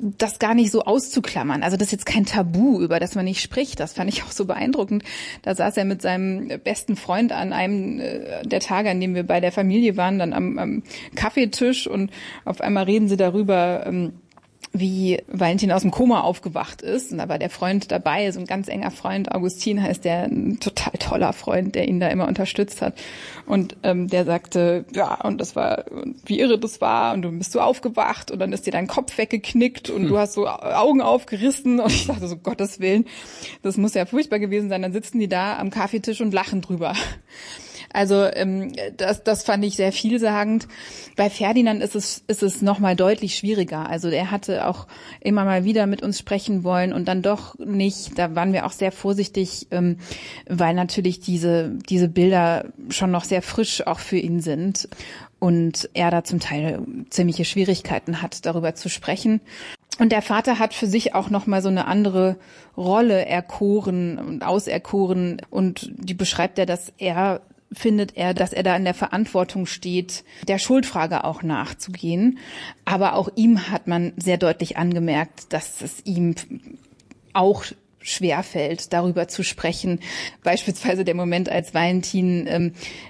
das gar nicht so auszuklammern. Also das ist jetzt kein Tabu, über das man nicht spricht. Das fand ich auch so beeindruckend. Da saß er mit seinem besten Freund an einem der Tage, an dem wir bei der Familie waren, dann am Kaffeetisch, und auf einmal reden sie darüber, wie Valentin aus dem Koma aufgewacht ist. Und da war der Freund dabei, so ein ganz enger Freund, Augustin heißt der, ein total toller Freund, der ihn da immer unterstützt hat. Und der sagte, ja, und das war, wie irre das war, und du bist so aufgewacht und dann ist dir dein Kopf weggeknickt und du hast so Augen aufgerissen. Und ich dachte so, Gottes Willen, das muss ja furchtbar gewesen sein. Dann sitzen die da am Kaffeetisch und lachen drüber. Also das fand ich sehr vielsagend. Bei Ferdinand ist es noch mal deutlich schwieriger. Also er hatte auch immer mal wieder mit uns sprechen wollen und dann doch nicht. Da waren wir auch sehr vorsichtig, weil natürlich diese Bilder schon noch sehr frisch auch für ihn sind und er da zum Teil ziemliche Schwierigkeiten hat, darüber zu sprechen. Und der Vater hat für sich auch noch mal so eine andere Rolle erkoren und auserkoren, und die beschreibt er, dass er da in der Verantwortung steht, der Schuldfrage auch nachzugehen. Aber auch ihm hat man sehr deutlich angemerkt, dass es ihm auch schwerfällt, darüber zu sprechen. Beispielsweise der Moment, als Valentin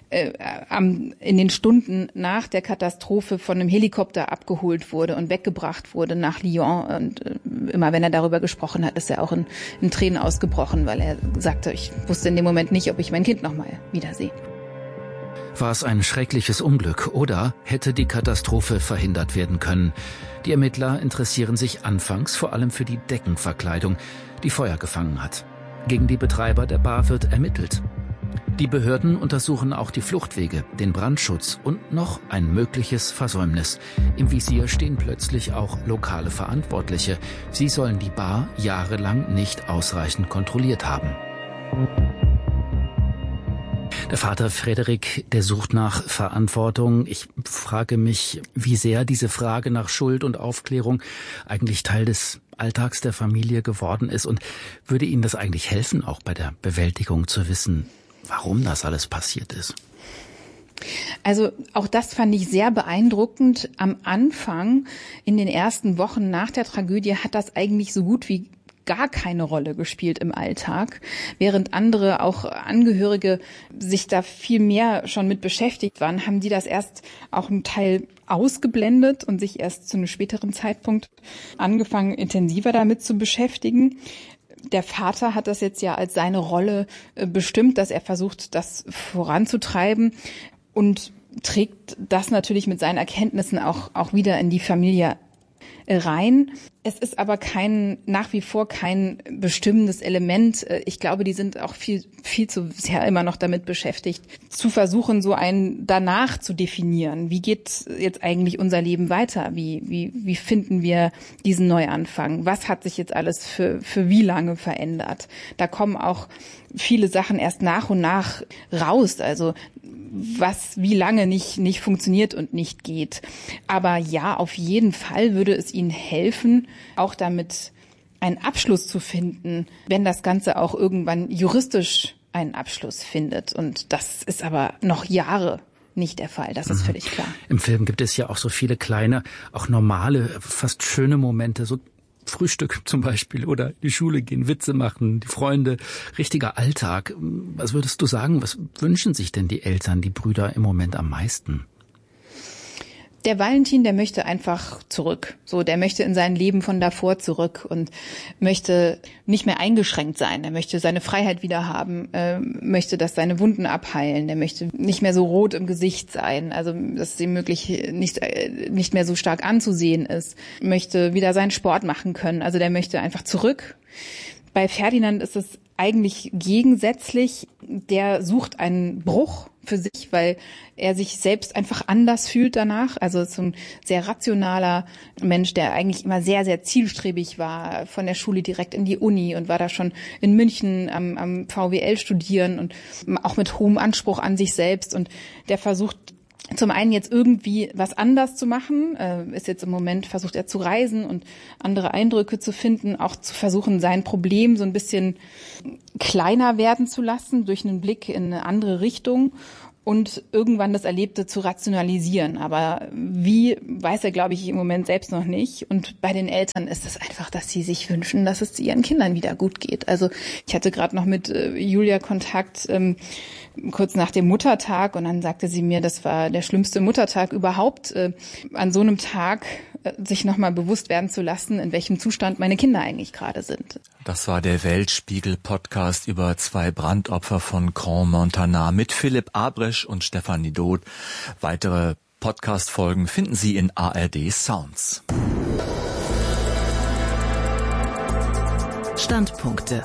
in den Stunden nach der Katastrophe von einem Helikopter abgeholt wurde und weggebracht wurde nach Lyon. Und immer wenn er darüber gesprochen hat, ist er auch in Tränen ausgebrochen, weil er sagte, ich wusste in dem Moment nicht, ob ich mein Kind noch mal wiedersehe. War es ein schreckliches Unglück oder hätte die Katastrophe verhindert werden können? Die Ermittler interessieren sich anfangs vor allem für die Deckenverkleidung, die Feuer gefangen hat. Gegen die Betreiber der Bar wird ermittelt. Die Behörden untersuchen auch die Fluchtwege, den Brandschutz und noch ein mögliches Versäumnis. Im Visier stehen plötzlich auch lokale Verantwortliche. Sie sollen die Bar jahrelang nicht ausreichend kontrolliert haben. Der Vater Frederik, der sucht nach Verantwortung. Ich frage mich, wie sehr diese Frage nach Schuld und Aufklärung eigentlich Teil des Alltags der Familie geworden ist. Und würde Ihnen das eigentlich helfen, auch bei der Bewältigung zu wissen, warum das alles passiert ist? Also auch das fand ich sehr beeindruckend. Am Anfang, in den ersten Wochen nach der Tragödie, hat das eigentlich so gut wie gar keine Rolle gespielt im Alltag, während andere, auch Angehörige, sich da viel mehr schon mit beschäftigt waren, haben die das erst auch einen Teil ausgeblendet und sich erst zu einem späteren Zeitpunkt angefangen, intensiver damit zu beschäftigen. Der Vater hat das jetzt ja als seine Rolle bestimmt, dass er versucht, das voranzutreiben, und trägt das natürlich mit seinen Erkenntnissen auch wieder in die Familie rein. Es ist aber nach wie vor kein bestimmendes Element. Ich glaube, die sind auch viel zu sehr immer noch damit beschäftigt, zu versuchen, so einen danach zu definieren. Wie geht jetzt eigentlich unser Leben weiter? Wie finden wir diesen Neuanfang? Was hat sich jetzt alles für wie lange verändert? Da kommen auch viele Sachen erst nach und nach raus. Also wie lange nicht funktioniert und nicht geht. Aber ja, auf jeden Fall würde es Ihnen helfen, auch damit einen Abschluss zu finden, wenn das Ganze auch irgendwann juristisch einen Abschluss findet. Und das ist aber noch Jahre nicht der Fall, das ist völlig klar. Im Film gibt es ja auch so viele kleine, auch normale, fast schöne Momente, so Frühstück zum Beispiel oder die Schule gehen, Witze machen, die Freunde, richtiger Alltag. Was würdest du sagen, was wünschen sich denn die Eltern, die Brüder im Moment am meisten? Der Valentin, der möchte einfach zurück. So, der möchte in sein Leben von davor zurück und möchte nicht mehr eingeschränkt sein. Er möchte seine Freiheit wieder haben, möchte, dass seine Wunden abheilen. Der möchte nicht mehr so rot im Gesicht sein, also dass es ihm möglich nicht mehr so stark anzusehen ist. Möchte wieder seinen Sport machen können. Also der möchte einfach zurück. Bei Ferdinand ist es eigentlich gegensätzlich. Der sucht einen Bruch für sich, weil er sich selbst einfach anders fühlt danach. Also ist so ein sehr rationaler Mensch, der eigentlich immer sehr, sehr zielstrebig war, von der Schule direkt in die Uni und war da schon in München am VWL studieren und auch mit hohem Anspruch an sich selbst. Und der versucht zum einen jetzt irgendwie was anders zu machen, ist jetzt im Moment, versucht er zu reisen und andere Eindrücke zu finden, auch zu versuchen, sein Problem so ein bisschen kleiner werden zu lassen durch einen Blick in eine andere Richtung. und irgendwann das Erlebte zu rationalisieren. Aber wie, weiß er, glaube ich, im Moment selbst noch nicht. Und bei den Eltern ist es einfach, dass sie sich wünschen, dass es ihren Kindern wieder gut geht. Also ich hatte gerade noch mit Julia Kontakt, kurz nach dem Muttertag, und dann sagte sie mir, das war der schlimmste Muttertag überhaupt, an so einem Tag sich nochmal bewusst werden zu lassen, in welchem Zustand meine Kinder eigentlich gerade sind. Das war der Weltspiegel-Podcast über 2 Brandopfer von Grand Montana mit Philipp Abresch und Stefanie Doth. Weitere Podcast-Folgen finden Sie in ARD Sounds. Standpunkte.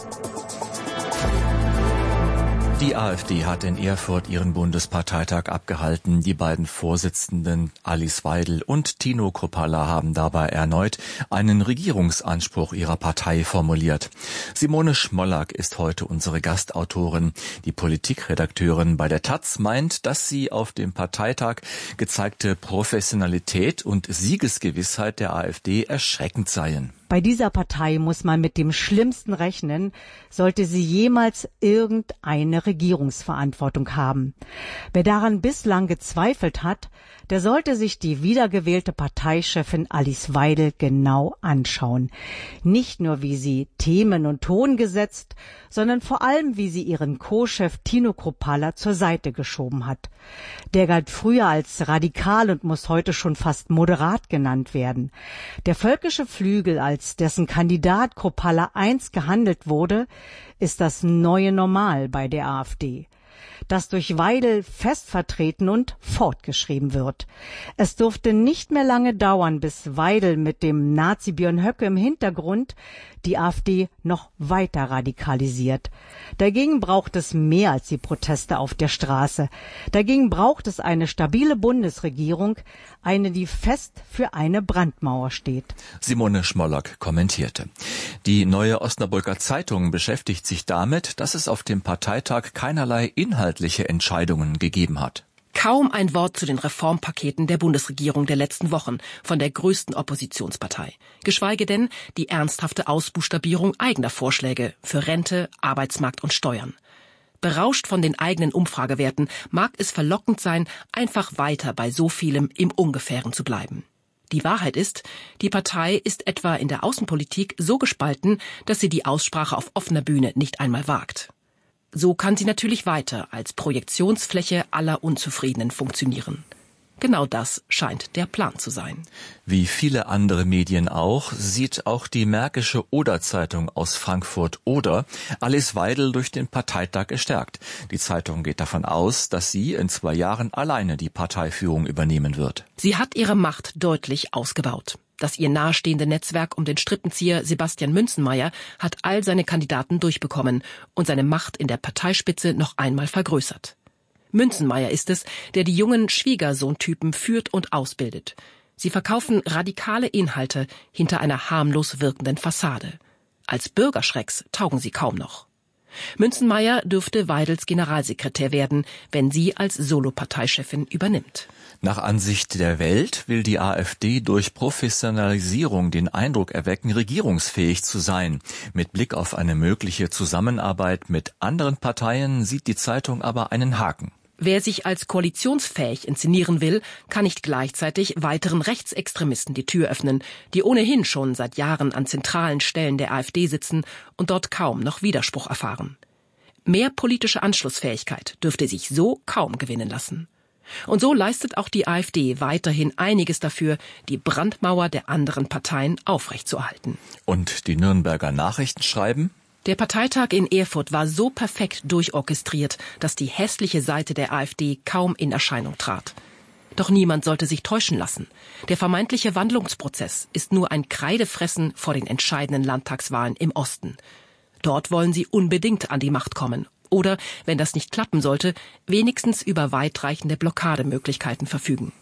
Die AfD hat in Erfurt ihren Bundesparteitag abgehalten. Die beiden Vorsitzenden Alice Weidel und Tino Kruppalla haben dabei erneut einen Regierungsanspruch ihrer Partei formuliert. Simone Schmollack ist heute unsere Gastautorin. Die Politikredakteurin bei der taz meint, dass sie auf dem Parteitag gezeigte Professionalität und Siegesgewissheit der AfD erschreckend seien. Bei dieser Partei muss man mit dem Schlimmsten rechnen, sollte sie jemals irgendeine Regierungsverantwortung haben. Wer daran bislang gezweifelt hat, der sollte sich die wiedergewählte Parteichefin Alice Weidel genau anschauen. Nicht nur, wie sie Themen und Ton gesetzt, sondern vor allem, wie sie ihren Co-Chef Tino Kruppalla zur Seite geschoben hat. Der galt früher als radikal und muss heute schon fast moderat genannt werden. Der völkische Flügel, als dessen Kandidat Kruppalla einst gehandelt wurde, ist das neue Normal bei der AfD, das durch Weidel fest vertreten und fortgeschrieben wird. Es durfte nicht mehr lange dauern, bis Weidel mit dem Nazi Björn Höcke im Hintergrund die AfD noch weiter radikalisiert. Dagegen braucht es mehr als die Proteste auf der Straße. Dagegen braucht es eine stabile Bundesregierung, eine, die fest für eine Brandmauer steht. Simone Schmollack kommentierte. Die Neue Osnabrücker Zeitung beschäftigt sich damit, dass es auf dem Parteitag keinerlei inhaltliche Entscheidungen gegeben hat. Kaum ein Wort zu den Reformpaketen der Bundesregierung der letzten Wochen von der größten Oppositionspartei. Geschweige denn die ernsthafte Ausbuchstabierung eigener Vorschläge für Rente, Arbeitsmarkt und Steuern. Berauscht von den eigenen Umfragewerten mag es verlockend sein, einfach weiter bei so vielem im Ungefähren zu bleiben. Die Wahrheit ist, die Partei ist etwa in der Außenpolitik so gespalten, dass sie die Aussprache auf offener Bühne nicht einmal wagt. So kann sie natürlich weiter als Projektionsfläche aller Unzufriedenen funktionieren. Genau das scheint der Plan zu sein. Wie viele andere Medien auch, sieht auch die Märkische Oder-Zeitung aus Frankfurt-Oder Alice Weidel durch den Parteitag gestärkt. Die Zeitung geht davon aus, dass sie in 2 Jahren alleine die Parteiführung übernehmen wird. Sie hat ihre Macht deutlich ausgebaut. Das ihr nahestehende Netzwerk um den Strippenzieher Sebastian Münzenmaier hat all seine Kandidaten durchbekommen und seine Macht in der Parteispitze noch einmal vergrößert. Münzenmaier ist es, der die jungen Schwiegersohntypen führt und ausbildet. Sie verkaufen radikale Inhalte hinter einer harmlos wirkenden Fassade. Als Bürgerschrecks taugen sie kaum noch. Münzenmaier dürfte Weidels Generalsekretär werden, wenn sie als Soloparteichefin übernimmt. Nach Ansicht der Welt will die AfD durch Professionalisierung den Eindruck erwecken, regierungsfähig zu sein. Mit Blick auf eine mögliche Zusammenarbeit mit anderen Parteien sieht die Zeitung aber einen Haken. Wer sich als koalitionsfähig inszenieren will, kann nicht gleichzeitig weiteren Rechtsextremisten die Tür öffnen, die ohnehin schon seit Jahren an zentralen Stellen der AfD sitzen und dort kaum noch Widerspruch erfahren. Mehr politische Anschlussfähigkeit dürfte sich so kaum gewinnen lassen. Und so leistet auch die AfD weiterhin einiges dafür, die Brandmauer der anderen Parteien aufrechtzuerhalten. Und die Nürnberger Nachrichten schreiben: Der Parteitag in Erfurt war so perfekt durchorchestriert, dass die hässliche Seite der AfD kaum in Erscheinung trat. Doch niemand sollte sich täuschen lassen. Der vermeintliche Wandlungsprozess ist nur ein Kreidefressen vor den entscheidenden Landtagswahlen im Osten. Dort wollen sie unbedingt an die Macht kommen. Oder, wenn das nicht klappen sollte, wenigstens über weitreichende Blockademöglichkeiten verfügen.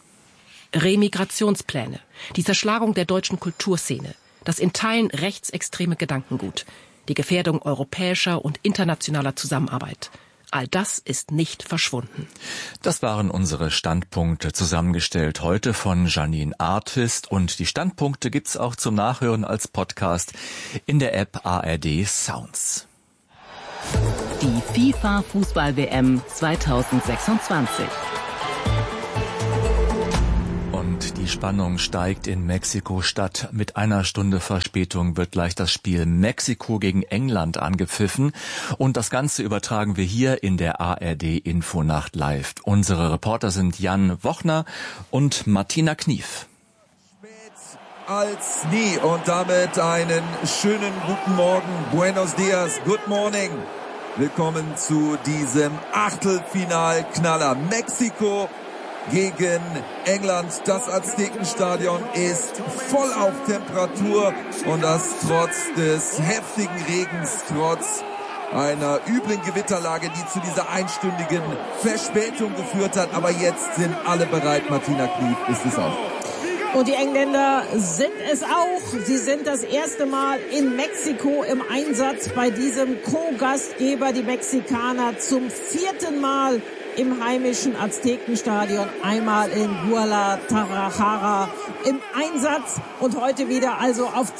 Remigrationspläne, die Zerschlagung der deutschen Kulturszene, das in Teilen rechtsextreme Gedankengut, die Gefährdung europäischer und internationaler Zusammenarbeit. All das ist nicht verschwunden. Das waren unsere Standpunkte, zusammengestellt heute von Janine Artwist. Und die Standpunkte gibt's auch zum Nachhören als Podcast in der App ARD Sounds. die FIFA-Fußball-WM 2026. Und die Spannung steigt in Mexiko-Stadt. Mit einer Stunde Verspätung wird gleich das Spiel Mexiko gegen England angepfiffen. Und das Ganze übertragen wir hier in der ARD Infonacht live. Unsere Reporter sind Jan Wochner und Martina Knief. Als nie und damit einen schönen guten Morgen. Buenos dias, good morning. Willkommen zu diesem Achtelfinalknaller. Mexiko gegen England. Das Aztekenstadion ist voll auf Temperatur und das trotz des heftigen Regens, trotz einer üblen Gewitterlage, die zu dieser einstündigen Verspätung geführt hat. Aber jetzt sind alle bereit. Martina Knief ist es auch. Und die Engländer sind es auch. Sie sind das erste Mal in Mexiko im Einsatz bei diesem Co-Gastgeber, die Mexikaner, zum 4. Mal im heimischen Aztekenstadion, einmal in Guadalajara im Einsatz und heute wieder also auf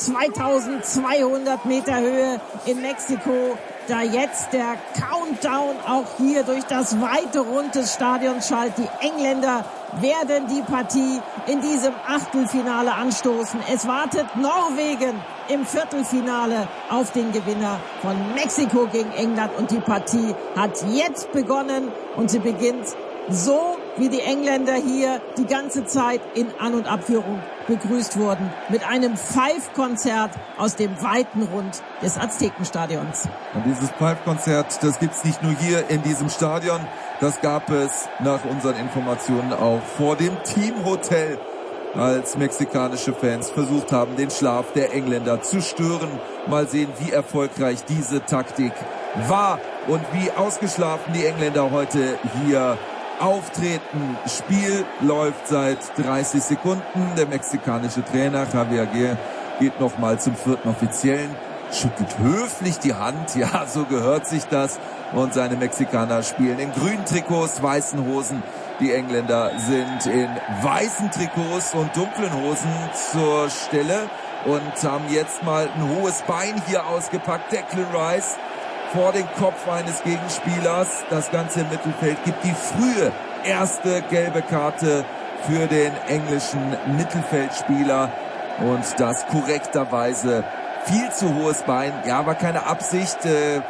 2200 Meter Höhe in Mexiko. Da jetzt der Countdown auch hier durch das weite Rund des Stadions schallt. Die Engländer werden die Partie in diesem Achtelfinale anstoßen. Es wartet Norwegen im Viertelfinale auf den Gewinner von Mexiko gegen England. Und die Partie hat jetzt begonnen und sie beginnt so, wie die Engländer hier die ganze Zeit in An- und Abführung begrüßt wurden, mit einem Pfeifkonzert aus dem weiten Rund des Aztekenstadions. Und dieses Pfeifkonzert, das gibt's nicht nur hier in diesem Stadion, das gab es nach unseren Informationen auch vor dem Teamhotel, als mexikanische Fans versucht haben, den Schlaf der Engländer zu stören. Mal sehen, wie erfolgreich diese Taktik war und wie ausgeschlafen die Engländer heute hier auftreten. Spiel läuft seit 30 Sekunden. Der mexikanische Trainer Javier Aguirre geht nochmal zum 4. Offiziellen, schüttelt höflich die Hand. Ja, so gehört sich das. Und seine Mexikaner spielen in grünen Trikots, weißen Hosen. Die Engländer sind in weißen Trikots und dunklen Hosen zur Stelle und haben jetzt mal ein hohes Bein hier ausgepackt. Declan Rice vor den Kopf eines Gegenspielers. Das Ganze im Mittelfeld gibt die frühe erste gelbe Karte für den englischen Mittelfeldspieler. Und das korrekterweise viel zu hohes Bein. Ja, war keine Absicht.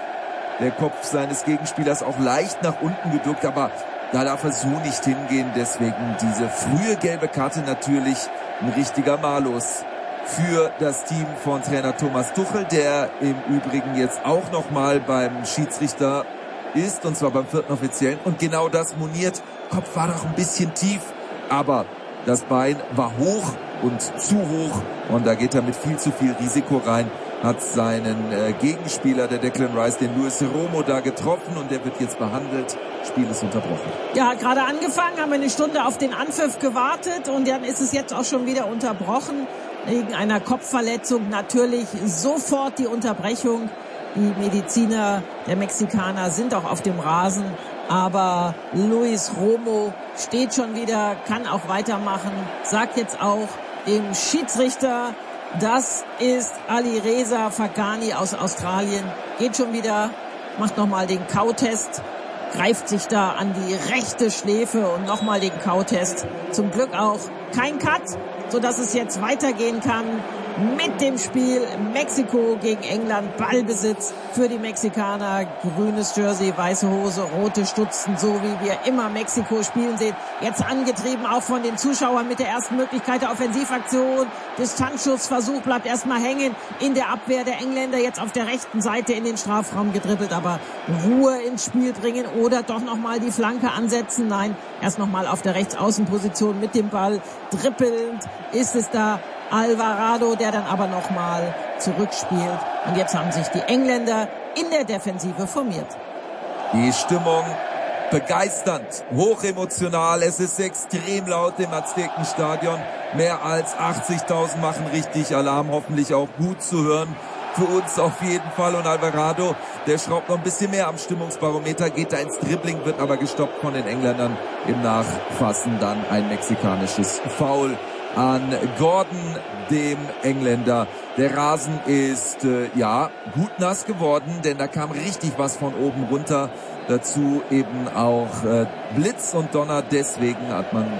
Der Kopf seines Gegenspielers auch leicht nach unten geduckt, aber da darf er so nicht hingehen. Deswegen diese frühe gelbe Karte natürlich ein richtiger Malus für das Team von Trainer Thomas Tuchel, der im Übrigen jetzt auch nochmal beim Schiedsrichter ist, und zwar beim 4. Offiziellen. Und genau das moniert. Kopf war doch ein bisschen tief, aber das Bein war hoch und zu hoch. Und da geht er mit viel zu viel Risiko rein. Hat seinen Gegenspieler, der Declan Rice, den Luis Romo, da getroffen und der wird jetzt behandelt. Spiel ist unterbrochen. Ja, gerade angefangen, haben wir eine Stunde auf den Anpfiff gewartet und dann ist es jetzt auch schon wieder unterbrochen. Wegen einer Kopfverletzung natürlich sofort die Unterbrechung. Die Mediziner der Mexikaner sind auch auf dem Rasen, aber Luis Romo steht schon wieder, kann auch weitermachen, sagt jetzt auch dem Schiedsrichter, das ist Alireza Fakani aus Australien, geht schon wieder, macht nochmal den Kautest, greift sich da an die rechte Schläfe und nochmal den Kautest. Zum Glück auch kein Cut, sodass es jetzt weitergehen kann mit dem Spiel Mexiko gegen England. Ballbesitz für die Mexikaner. Grünes Jersey, weiße Hose, rote Stutzen, so wie wir immer Mexiko spielen sehen. Jetzt angetrieben auch von den Zuschauern mit der ersten Möglichkeit der Offensivaktion. Distanzschussversuch bleibt erstmal hängen in der Abwehr der Engländer. Jetzt auf der rechten Seite in den Strafraum gedribbelt, aber Ruhe ins Spiel bringen oder doch nochmal die Flanke ansetzen. Nein, erst nochmal auf der Rechtsaußenposition mit dem Ball. Dribbelnd ist es da Alvarado, der dann aber nochmal zurückspielt. Und jetzt haben sich die Engländer in der Defensive formiert. Die Stimmung begeisternd, hochemotional. Es ist extrem laut im Aztekenstadion. Mehr als 80.000 machen richtig Alarm, hoffentlich auch gut zu hören. Für uns auf jeden Fall. Und Alvarado, der schraubt noch ein bisschen mehr am Stimmungsbarometer, geht da ins Dribbling, wird aber gestoppt von den Engländern. Im Nachfassen dann ein mexikanisches Foul an Gordon, dem Engländer. Der Rasen ist gut nass geworden, denn da kam richtig was von oben runter. Dazu eben auch Blitz und Donner. Deswegen hat man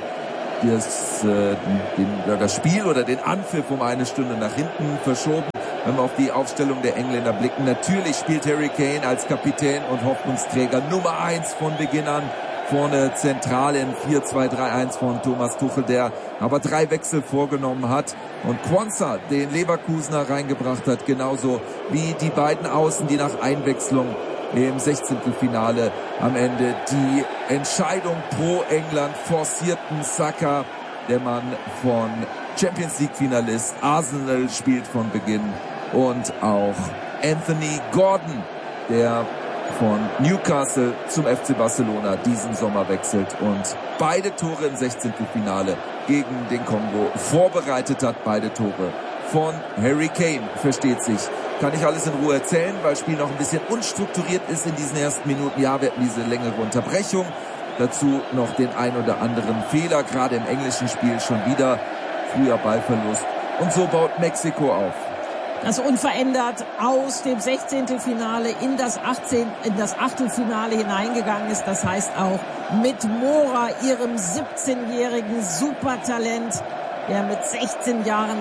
das Spiel oder den Anpfiff um eine Stunde nach hinten verschoben. Wenn wir auf die Aufstellung der Engländer blicken, natürlich spielt Harry Kane als Kapitän und Hoffnungsträger Nummer 1 von Beginn an. Vorne zentral in 4-2-3-1 von Thomas Tuchel, der aber 3 Wechsel vorgenommen hat und Quansah, den Leverkusener, reingebracht hat, genauso wie die beiden Außen, die nach Einwechslung im 16. Finale am Ende die Entscheidung pro England forcierten. Saka, der Mann von Champions League Finalist Arsenal, spielt von Beginn, und auch Anthony Gordon, der von Newcastle zum FC Barcelona diesen Sommer wechselt und beide Tore im 16. Finale gegen den Kongo vorbereitet hat. Beide Tore von Harry Kane, versteht sich. Kann ich alles in Ruhe erzählen, weil das Spiel noch ein bisschen unstrukturiert ist in diesen ersten Minuten. Ja, wir hatten diese längere Unterbrechung. Dazu noch den ein oder anderen Fehler, gerade im englischen Spiel schon wieder. Früher Ballverlust. Und so baut Mexiko auf. Das unverändert aus dem 16. Finale in das Achtelfinale hineingegangen ist. Das heißt auch mit Mora, ihrem 17-jährigen Supertalent, der mit 16 Jahren,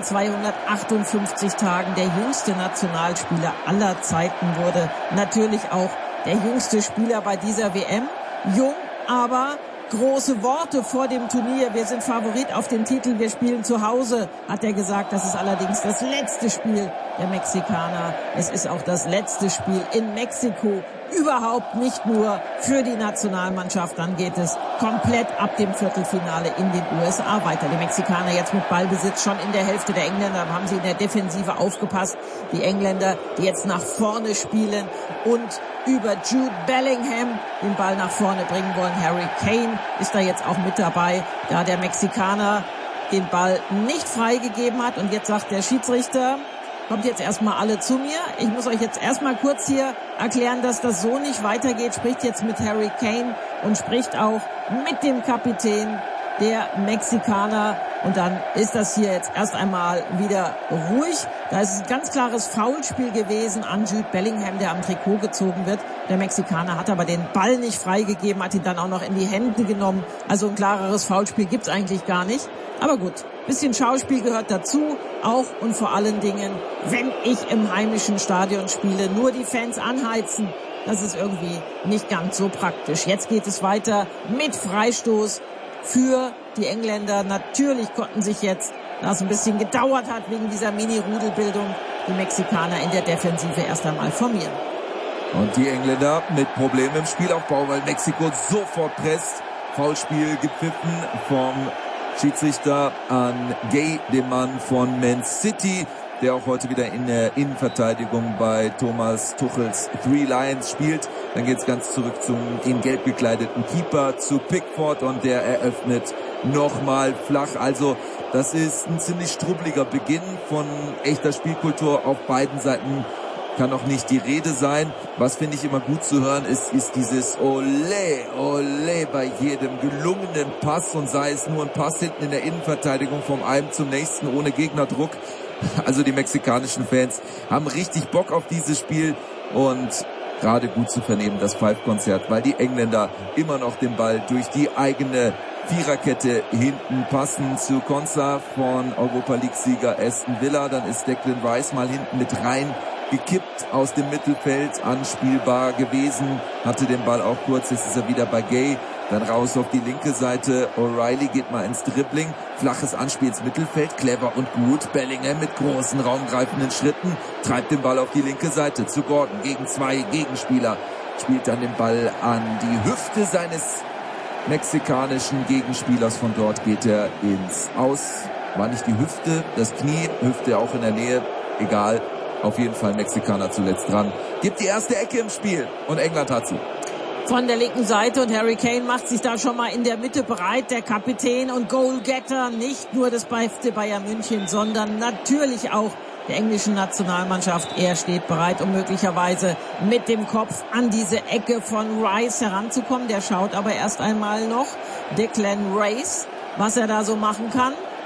258 Tagen der jüngste Nationalspieler aller Zeiten wurde. Natürlich auch der jüngste Spieler bei dieser WM. Jung, aber große Worte vor dem Turnier. Wir sind Favorit auf den Titel, wir spielen zu Hause, hat er gesagt. Das ist allerdings das letzte Spiel der Mexikaner. Es ist auch das letzte Spiel in Mexiko. Überhaupt nicht nur für die Nationalmannschaft. Dann geht es komplett ab dem Viertelfinale in den USA weiter. Die Mexikaner jetzt mit Ballbesitz schon in der Hälfte der Engländer. Dann haben sie in der Defensive aufgepasst. Die Engländer, die jetzt nach vorne spielen und über Jude Bellingham den Ball nach vorne bringen wollen. Harry Kane ist da jetzt auch mit dabei, da der Mexikaner den Ball nicht freigegeben hat. Und jetzt sagt der Schiedsrichter, kommt jetzt erstmal alle zu mir. Ich muss euch jetzt erstmal kurz hier erklären, dass das so nicht weitergeht. Spricht jetzt mit Harry Kane und spricht auch mit dem Kapitän der Mexikaner. Und dann ist das hier jetzt erst einmal wieder ruhig. Da ist ein ganz klares Foulspiel gewesen an Jude Bellingham, der am Trikot gezogen wird. Der Mexikaner hat aber den Ball nicht freigegeben, hat ihn dann auch noch in die Hände genommen. Also ein klareres Foulspiel gibt's eigentlich gar nicht. Aber gut, bisschen Schauspiel gehört dazu, auch und vor allen Dingen, wenn ich im heimischen Stadion spiele, nur die Fans anheizen. Das ist irgendwie nicht ganz so praktisch. Jetzt geht es weiter mit Freistoß für die Engländer. Natürlich konnten sich jetzt, da es ein bisschen gedauert hat wegen dieser Mini-Rudelbildung, die Mexikaner in der Defensive erst einmal formieren. Und die Engländer mit Problemen im Spielaufbau, weil Mexiko sofort presst. Foulspiel gepfiffen vom Schiedsrichter an Gay, dem Mann von Man City, der auch heute wieder in der Innenverteidigung bei Thomas Tuchels Three Lions spielt. Dann geht's ganz zurück zum in gelb gekleideten Keeper, zu Pickford, und der eröffnet nochmal flach. Also das ist ein ziemlich strubbeliger Beginn von echter Spielkultur auf beiden Seiten. Kann auch nicht die Rede sein. Was finde ich immer gut zu hören ist dieses Olé, Olé bei jedem gelungenen Pass, und sei es nur ein Pass hinten in der Innenverteidigung vom einen zum nächsten ohne Gegnerdruck. Also die mexikanischen Fans haben richtig Bock auf dieses Spiel, und gerade gut zu vernehmen das Pfeifkonzert, weil die Engländer immer noch den Ball durch die eigene Viererkette hinten passen zu Quansah von Europa League-Sieger Aston Villa. Dann ist Declan Rice mal hinten mit rein gekippt aus dem Mittelfeld, anspielbar gewesen, hatte den Ball auch kurz, jetzt ist er wieder bei Gay, dann raus auf die linke Seite, O'Reilly geht mal ins Dribbling, flaches Anspiel ins Mittelfeld, clever und gut, Bellingham mit großen raumgreifenden Schritten, treibt den Ball auf die linke Seite zu Gordon, gegen 2 Gegenspieler, spielt dann den Ball an die Hüfte seines mexikanischen Gegenspielers, von dort geht er ins Aus, war nicht die Hüfte, das Knie, Hüfte auch in der Nähe, egal. Auf jeden Fall Mexikaner zuletzt dran. Gibt die erste Ecke im Spiel und England hat sie. Von der linken Seite, und Harry Kane macht sich da schon mal in der Mitte bereit. Der Kapitän und Goalgetter nicht nur des FC Bayern München, sondern natürlich auch der englischen Nationalmannschaft. Er steht bereit, um möglicherweise mit dem Kopf an diese Ecke von Rice heranzukommen. Der schaut aber erst einmal noch Declan Rice, was er da so machen kann.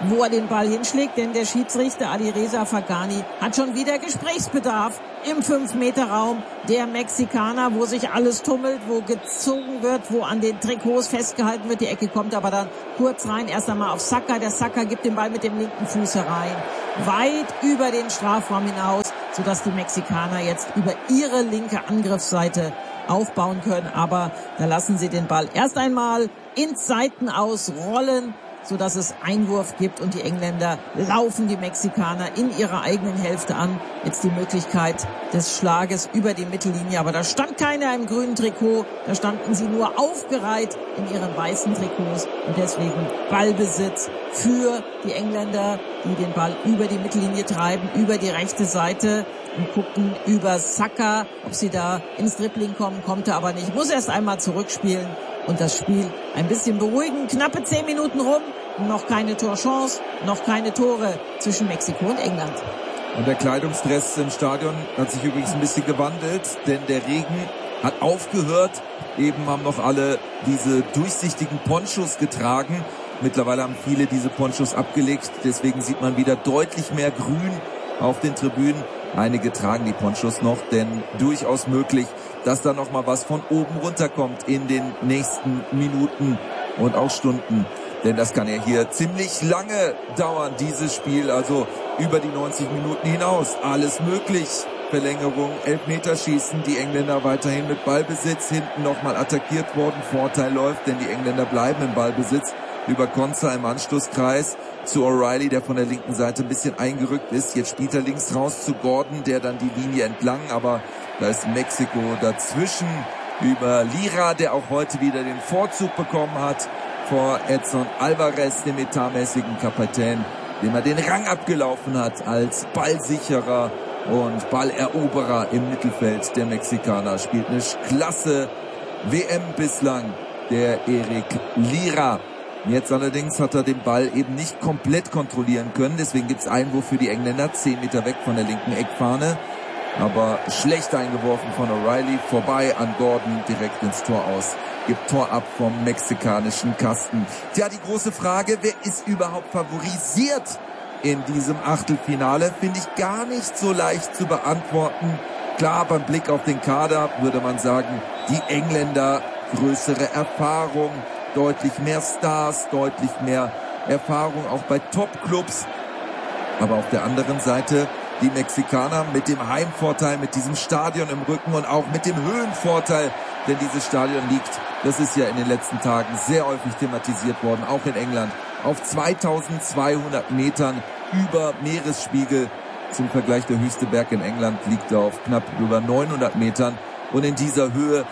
wo er den Ball hinschlägt, denn der Schiedsrichter Alireza Fagani hat schon wieder Gesprächsbedarf im 5-Meter-Raum der Mexikaner, wo sich alles tummelt, wo gezogen wird, wo an den Trikots festgehalten wird. Die Ecke kommt aber dann kurz rein, erst einmal auf Saka. Der Saka gibt den Ball mit dem linken Fuß herein, weit über den Strafraum hinaus, sodass die Mexikaner jetzt über ihre linke Angriffsseite aufbauen können. Aber da lassen sie den Ball erst einmal ins Seitenaus rollen, sodass es Einwurf gibt und die Engländer laufen die Mexikaner in ihrer eigenen Hälfte an. Jetzt die Möglichkeit des Schlages über die Mittellinie, aber da stand keiner im grünen Trikot, da standen sie nur aufgereiht in ihren weißen Trikots und deswegen Ballbesitz für die Engländer, die den Ball über die Mittellinie treiben, über die rechte Seite und gucken über Saka, ob sie da ins Dribbling kommen, kommt er aber nicht, muss erst einmal zurückspielen. Und das Spiel ein bisschen beruhigen. Knappe 10 Minuten rum. Noch keine Torchance, noch keine Tore zwischen Mexiko und England. Und der Kleidungsdress im Stadion hat sich übrigens ein bisschen gewandelt, denn der Regen hat aufgehört. Eben haben noch alle diese durchsichtigen Ponchos getragen. Mittlerweile haben viele diese Ponchos abgelegt. Deswegen sieht man wieder deutlich mehr Grün auf den Tribünen. Einige tragen die Ponchos noch, denn durchaus möglich, dass da noch mal was von oben runterkommt in den nächsten Minuten und auch Stunden. Denn das kann ja hier ziemlich lange dauern, dieses Spiel, also über die 90 Minuten hinaus. Alles möglich. Verlängerung, Elfmeterschießen, die Engländer weiterhin mit Ballbesitz, hinten nochmal attackiert worden, Vorteil läuft, denn die Engländer bleiben im Ballbesitz. Über Konza im Anschlusskreis zu O'Reilly, der von der linken Seite ein bisschen eingerückt ist. Jetzt spielt er links raus zu Gordon, der dann die Linie entlang, aber da ist Mexiko dazwischen über Lira, der auch heute wieder den Vorzug bekommen hat vor Edson Alvarez, dem etatmäßigen Kapitän, dem er den Rang abgelaufen hat als ballsicherer und Balleroberer im Mittelfeld der Mexikaner. Spielt eine klasse WM bislang, der Eric Lira. Jetzt allerdings hat er den Ball eben nicht komplett kontrollieren können. Deswegen gibt's Einwurf für die Engländer, 10 Meter weg von der linken Eckfahne. Aber schlecht eingeworfen von O'Reilly, vorbei an Gordon, direkt ins Tor aus. Gibt Tor ab vom mexikanischen Kasten. Tja, die große Frage, wer ist überhaupt favorisiert in diesem Achtelfinale? Finde ich gar nicht so leicht zu beantworten. Klar, beim Blick auf den Kader würde man sagen, die Engländer größere Erfahrung, deutlich mehr Stars, deutlich mehr Erfahrung auch bei Top-Clubs. Aber auf der anderen Seite die Mexikaner mit dem Heimvorteil, mit diesem Stadion im Rücken und auch mit dem Höhenvorteil, denn dieses Stadion liegt, das ist ja in den letzten Tagen sehr häufig thematisiert worden, auch in England, auf 2200 Metern über Meeresspiegel. Zum Vergleich, der höchste Berg in England liegt auf knapp über 900 Metern und in dieser Höhe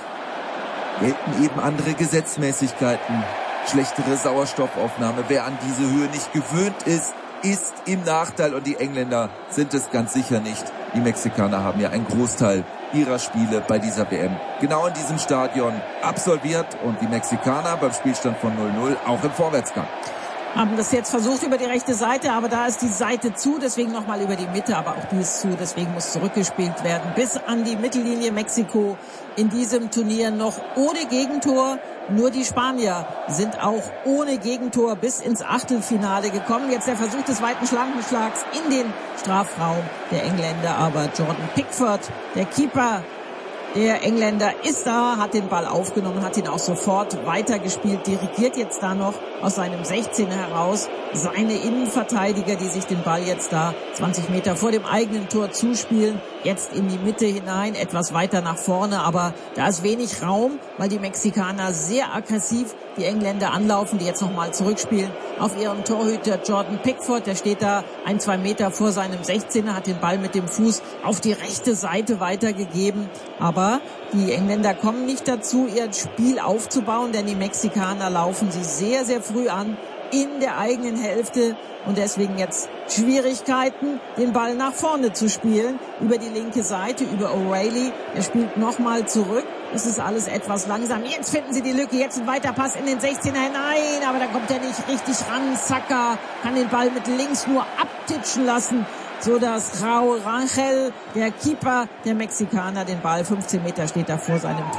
gelten eben andere Gesetzmäßigkeiten, schlechtere Sauerstoffaufnahme. Wer an diese Höhe nicht gewöhnt ist, ist im Nachteil und die Engländer sind es ganz sicher nicht. Die Mexikaner haben ja einen Großteil ihrer Spiele bei dieser WM genau in diesem Stadion absolviert und die Mexikaner beim Spielstand von 0-0 auch im Vorwärtsgang. Haben das jetzt versucht über die rechte Seite, aber da ist die Seite zu, deswegen nochmal über die Mitte, aber auch die ist zu, deswegen muss zurückgespielt werden. Bis an die Mittellinie. Mexiko in diesem Turnier noch ohne Gegentor. Nur die Spanier sind auch ohne Gegentor bis ins Achtelfinale gekommen. Jetzt der Versuch des weiten Schlangenschlags in den Strafraum der Engländer, aber Jordan Pickford, der Keeper der Engländer, ist da, hat den Ball aufgenommen, hat ihn auch sofort weitergespielt, dirigiert jetzt da noch aus seinem 16er heraus seine Innenverteidiger, die sich den Ball jetzt da 20 Meter vor dem eigenen Tor zuspielen, jetzt in die Mitte hinein, etwas weiter nach vorne, aber da ist wenig Raum, weil die Mexikaner sehr aggressiv die Engländer anlaufen, die jetzt nochmal zurückspielen auf ihren Torhüter Jordan Pickford, der steht da 1-2 Meter vor seinem 16er, hat den Ball mit dem Fuß auf die rechte Seite weitergegeben, aber die Engländer kommen nicht dazu, ihr Spiel aufzubauen, denn die Mexikaner laufen sie sehr, sehr früh an in der eigenen Hälfte und deswegen jetzt Schwierigkeiten, den Ball nach vorne zu spielen, über die linke Seite, über O'Reilly. Er spielt nochmal zurück. Das ist alles etwas langsam. Jetzt finden sie die Lücke, jetzt ein Weiterpass in den 16er hinein, aber da kommt er nicht richtig ran. Saka kann den Ball mit links nur abtitschen lassen, so dass Raúl Rangel, der Keeper der Mexikaner, den Ball 15 Meter steht da vor seinem Tor,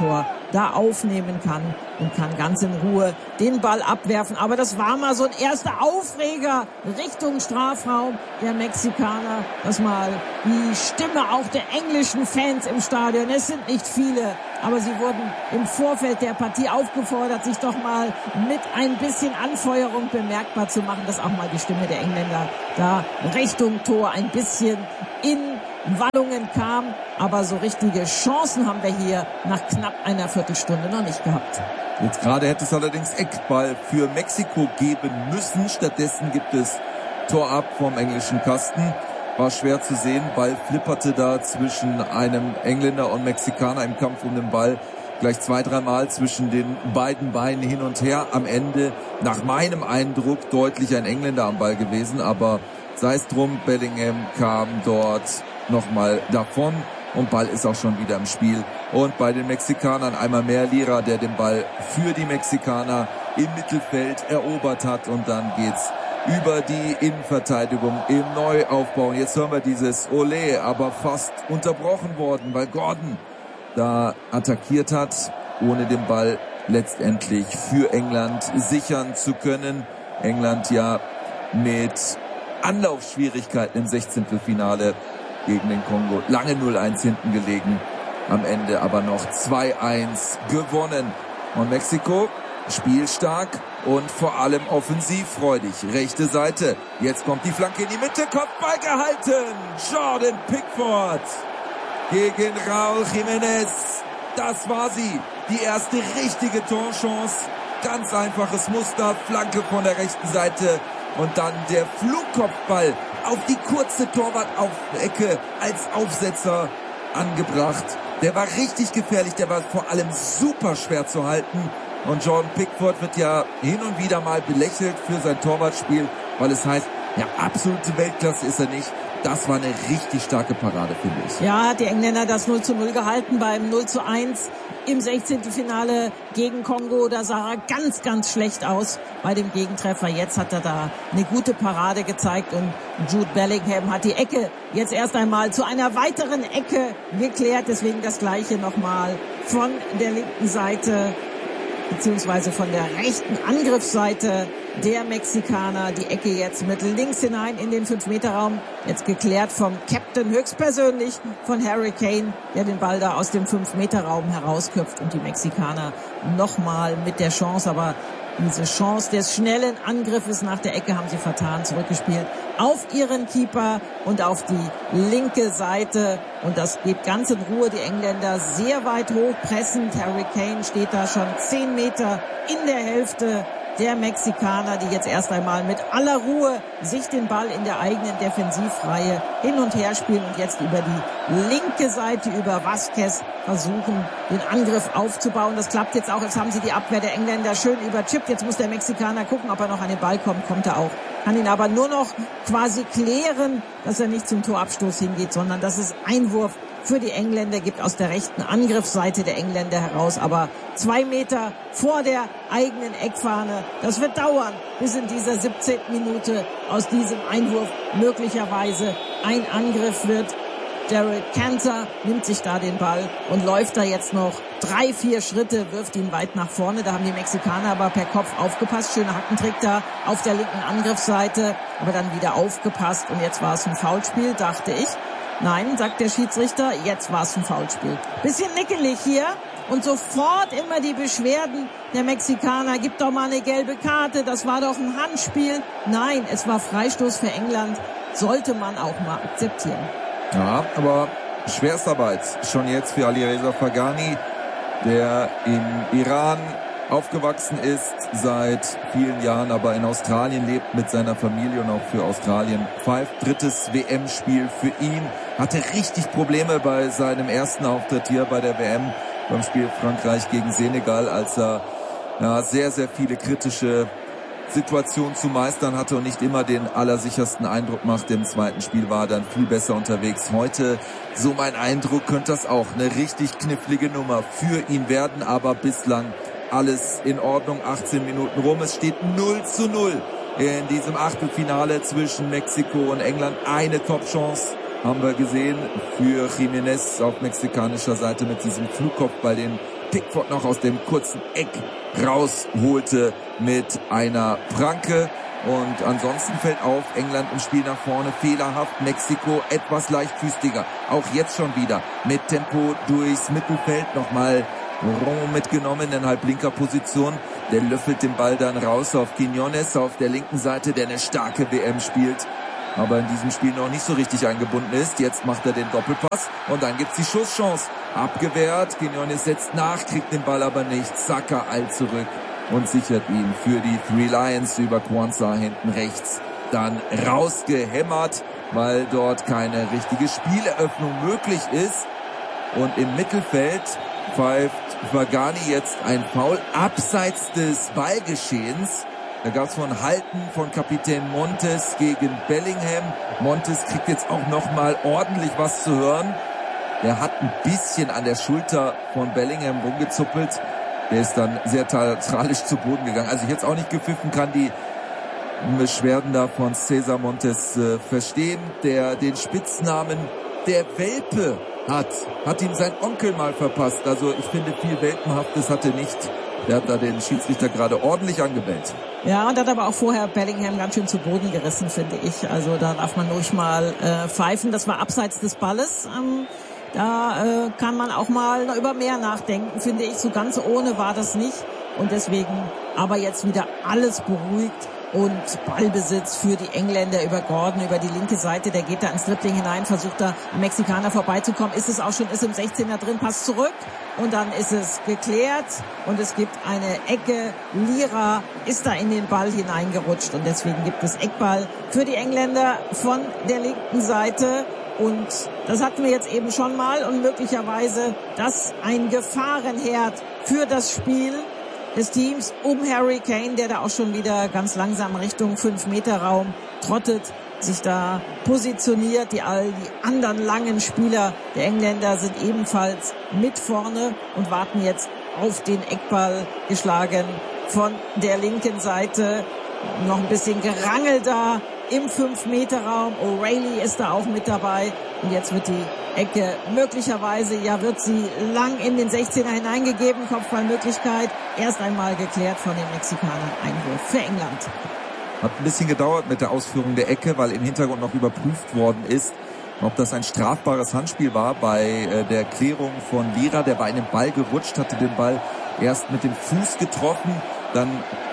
da aufnehmen kann und kann ganz in Ruhe den Ball abwerfen. Aber das war mal so ein erster Aufreger Richtung Strafraum der Mexikaner. Das mal die Stimme auch der englischen Fans im Stadion. Es sind nicht viele, aber sie wurden im Vorfeld der Partie aufgefordert, sich doch mal mit ein bisschen Anfeuerung bemerkbar zu machen, dass auch mal die Stimme der Engländer da Richtung Tor ein bisschen in Wallungen kam. Aber so richtige Chancen haben wir hier nach knapp einer Viertelstunde noch nicht gehabt. Jetzt gerade hätte es allerdings Eckball für Mexiko geben müssen. Stattdessen gibt es Tor ab vom englischen Kasten. War schwer zu sehen. Ball flipperte da zwischen einem Engländer und Mexikaner im Kampf um den Ball. Gleich 2-3 Mal zwischen den beiden Beinen hin und her. Am Ende, nach meinem Eindruck, deutlich ein Engländer am Ball gewesen. Aber sei es drum, Bellingham kam dort nochmal davon. Und Ball ist auch schon wieder im Spiel. Und bei den Mexikanern einmal mehr Lira, der den Ball für die Mexikaner im Mittelfeld erobert hat. Und dann geht's über die Innenverteidigung im Neuaufbau. Und jetzt hören wir dieses Olé, aber fast unterbrochen worden, weil Gordon da attackiert hat, ohne den Ball letztendlich für England sichern zu können. England ja mit Anlaufschwierigkeiten im 16. Finale gegen den Kongo. Lange 0-1 hinten gelegen, am Ende aber noch 2-1 gewonnen. Und Mexiko spielstark und vor allem offensivfreudig. Rechte Seite. Jetzt kommt die Flanke in die Mitte. Kopfball gehalten. Jordan Pickford gegen Raúl Jiménez. Das war sie. Die erste richtige Torchance. Ganz einfaches Muster. Flanke von der rechten Seite. Und dann der Flugkopfball auf die kurze Torwart-Ecke als Aufsetzer angebracht. Der war richtig gefährlich. Der war vor allem super schwer zu halten. Und Jordan Pickford wird ja hin und wieder mal belächelt für sein Torwartspiel, weil es heißt, ja, absolute Weltklasse ist er nicht. Das war eine richtig starke Parade, finde ich. Ja, hat die Engländer das 0-0 gehalten beim 0-1 im 16. Finale gegen Kongo. Da sah er ganz, ganz schlecht aus bei dem Gegentreffer. Jetzt hat er da eine gute Parade gezeigt und Jude Bellingham hat die Ecke jetzt erst einmal zu einer weiteren Ecke geklärt. Deswegen das Gleiche nochmal von der linken Seite beziehungsweise von der rechten Angriffsseite der Mexikaner. Die Ecke jetzt mit links hinein in den 5-Meter-Raum. Jetzt geklärt vom Captain höchstpersönlich, von Harry Kane, der den Ball da aus dem 5-Meter-Raum herausköpft. Und die Mexikaner nochmal mit der Chance, aber diese Chance des schnellen Angriffes nach der Ecke haben sie vertan, zurückgespielt auf ihren Keeper und auf die linke Seite. Und das geht ganz in Ruhe. Die Engländer sehr weit hoch pressend. Harry Kane steht da schon 10 Meter in der Hälfte der Mexikaner, die jetzt erst einmal mit aller Ruhe sich den Ball in der eigenen Defensivreihe hin und her spielen und jetzt über die linke Seite, über Vázquez, versuchen, den Angriff aufzubauen. Das klappt jetzt auch. Jetzt haben sie die Abwehr der Engländer schön überchippt. Jetzt muss der Mexikaner gucken, ob er noch an den Ball kommt. Kommt er auch. Kann ihn aber nur noch quasi klären, dass er nicht zum Torabstoß hingeht, sondern dass es Einwurf für die Engländer gibt aus der rechten Angriffsseite der Engländer heraus. Aber 2 Meter vor der eigenen Eckfahne. Das wird dauern, bis in dieser 17. Minute aus diesem Einwurf möglicherweise ein Angriff wird. Derek Cantor nimmt sich da den Ball und läuft da jetzt noch 3-4 Schritte, wirft ihn weit nach vorne. Da haben die Mexikaner aber per Kopf aufgepasst. Schöner Hackentrick da auf der linken Angriffsseite, aber dann wieder aufgepasst. Und jetzt war es ein Foulspiel, dachte ich. Nein, sagt der Schiedsrichter, jetzt war es ein Foulspiel. Bisschen nickelig hier und sofort immer die Beschwerden der Mexikaner. Gibt doch mal eine gelbe Karte, das war doch ein Handspiel. Nein, es war Freistoß für England. Sollte man auch mal akzeptieren. Ja, aber Schwerstarbeit schon jetzt für Alireza Fagani, der im Iran aufgewachsen ist, seit vielen Jahren aber in Australien lebt mit seiner Familie und auch für Australien pfeift. 3. WM-Spiel für ihn. Hatte richtig Probleme bei seinem ersten Auftritt hier bei der WM, beim Spiel Frankreich gegen Senegal, als er sehr, sehr viele kritische Situation zu meistern hatte und nicht immer den allersichersten Eindruck machte. Im zweiten Spiel war er dann viel besser unterwegs. Heute, so mein Eindruck, könnte das auch eine richtig knifflige Nummer für ihn werden, aber bislang alles in Ordnung. 18 Minuten rum, es steht 0-0 in diesem Achtelfinale zwischen Mexiko und England. Eine Top-Chance haben wir gesehen für Jiménez auf mexikanischer Seite mit diesem Flugkopfball, den Pickford noch aus dem kurzen Eck rausholte mit einer Pranke. Und ansonsten fällt auf, England im Spiel nach vorne fehlerhaft, Mexiko etwas leichtfüßiger, auch jetzt schon wieder mit Tempo durchs Mittelfeld, nochmal Ron mitgenommen in halblinker Position, der löffelt den Ball dann raus auf Quiñones auf der linken Seite, der eine starke WM spielt, aber in diesem Spiel noch nicht so richtig eingebunden ist. Jetzt macht er den Doppelpass und dann gibt's die Schusschance, abgewehrt, Quiñones setzt nach, kriegt den Ball aber nicht, Saka eilt zurück und sichert ihn für die Three Lions über Quansah hinten rechts dann rausgehämmert, weil dort keine richtige Spieleröffnung möglich ist. Und im Mittelfeld pfeift Vagani jetzt ein Foul abseits des Ballgeschehens. Da gab es von Halten von Kapitän Montes gegen Bellingham. Montes kriegt jetzt auch nochmal ordentlich was zu hören. Der hat ein bisschen an der Schulter von Bellingham rumgezuppelt. Der ist dann sehr theatralisch zu Boden gegangen. Also ich jetzt auch nicht gepfiffen, kann die Beschwerden da von César Montes verstehen, der den Spitznamen der Welpe hat ihm sein Onkel mal verpasst. Also ich finde, viel Welpenhaftes hatte nicht. Der hat da den Schiedsrichter gerade ordentlich angebellt. Ja, und hat aber auch vorher Bellingham ganz schön zu Boden gerissen, finde ich. Also da darf man ruhig mal pfeifen. Das war abseits des Balles. Da kann man auch mal über mehr nachdenken, finde ich. So ganz ohne war das nicht. Und deswegen aber jetzt wieder alles beruhigt. Und Ballbesitz für die Engländer über Gordon, über die linke Seite. Der geht da ins Dribbling hinein, versucht da am Mexikaner vorbeizukommen. Ist es auch schon, ist im 16er drin, passt zurück. Und dann ist es geklärt. Und es gibt eine Ecke. Lira ist da in den Ball hineingerutscht. Und deswegen gibt es Eckball für die Engländer von der linken Seite. Und das hatten wir jetzt eben schon mal. Und möglicherweise das ein Gefahrenherd für das Spiel des Teams um Harry Kane, der da auch schon wieder ganz langsam Richtung 5-Meter-Raum trottet, sich da positioniert. Die anderen langen Spieler der Engländer sind ebenfalls mit vorne und warten jetzt auf den Eckball, geschlagen von der linken Seite. Noch ein bisschen Gerangel da im 5-Meter-Raum. O'Reilly ist da auch mit dabei. Und jetzt wird die Ecke möglicherweise, wird sie lang in den 16er hineingegeben. Kopfballmöglichkeit. Erst einmal geklärt von den Mexikanern. Einwurf für England. Hat ein bisschen gedauert mit der Ausführung der Ecke, weil im Hintergrund noch überprüft worden ist, ob das ein strafbares Handspiel war bei der Klärung von Lira. Der war in den Ball gerutscht, hatte den Ball erst mit dem Fuß getroffen, dann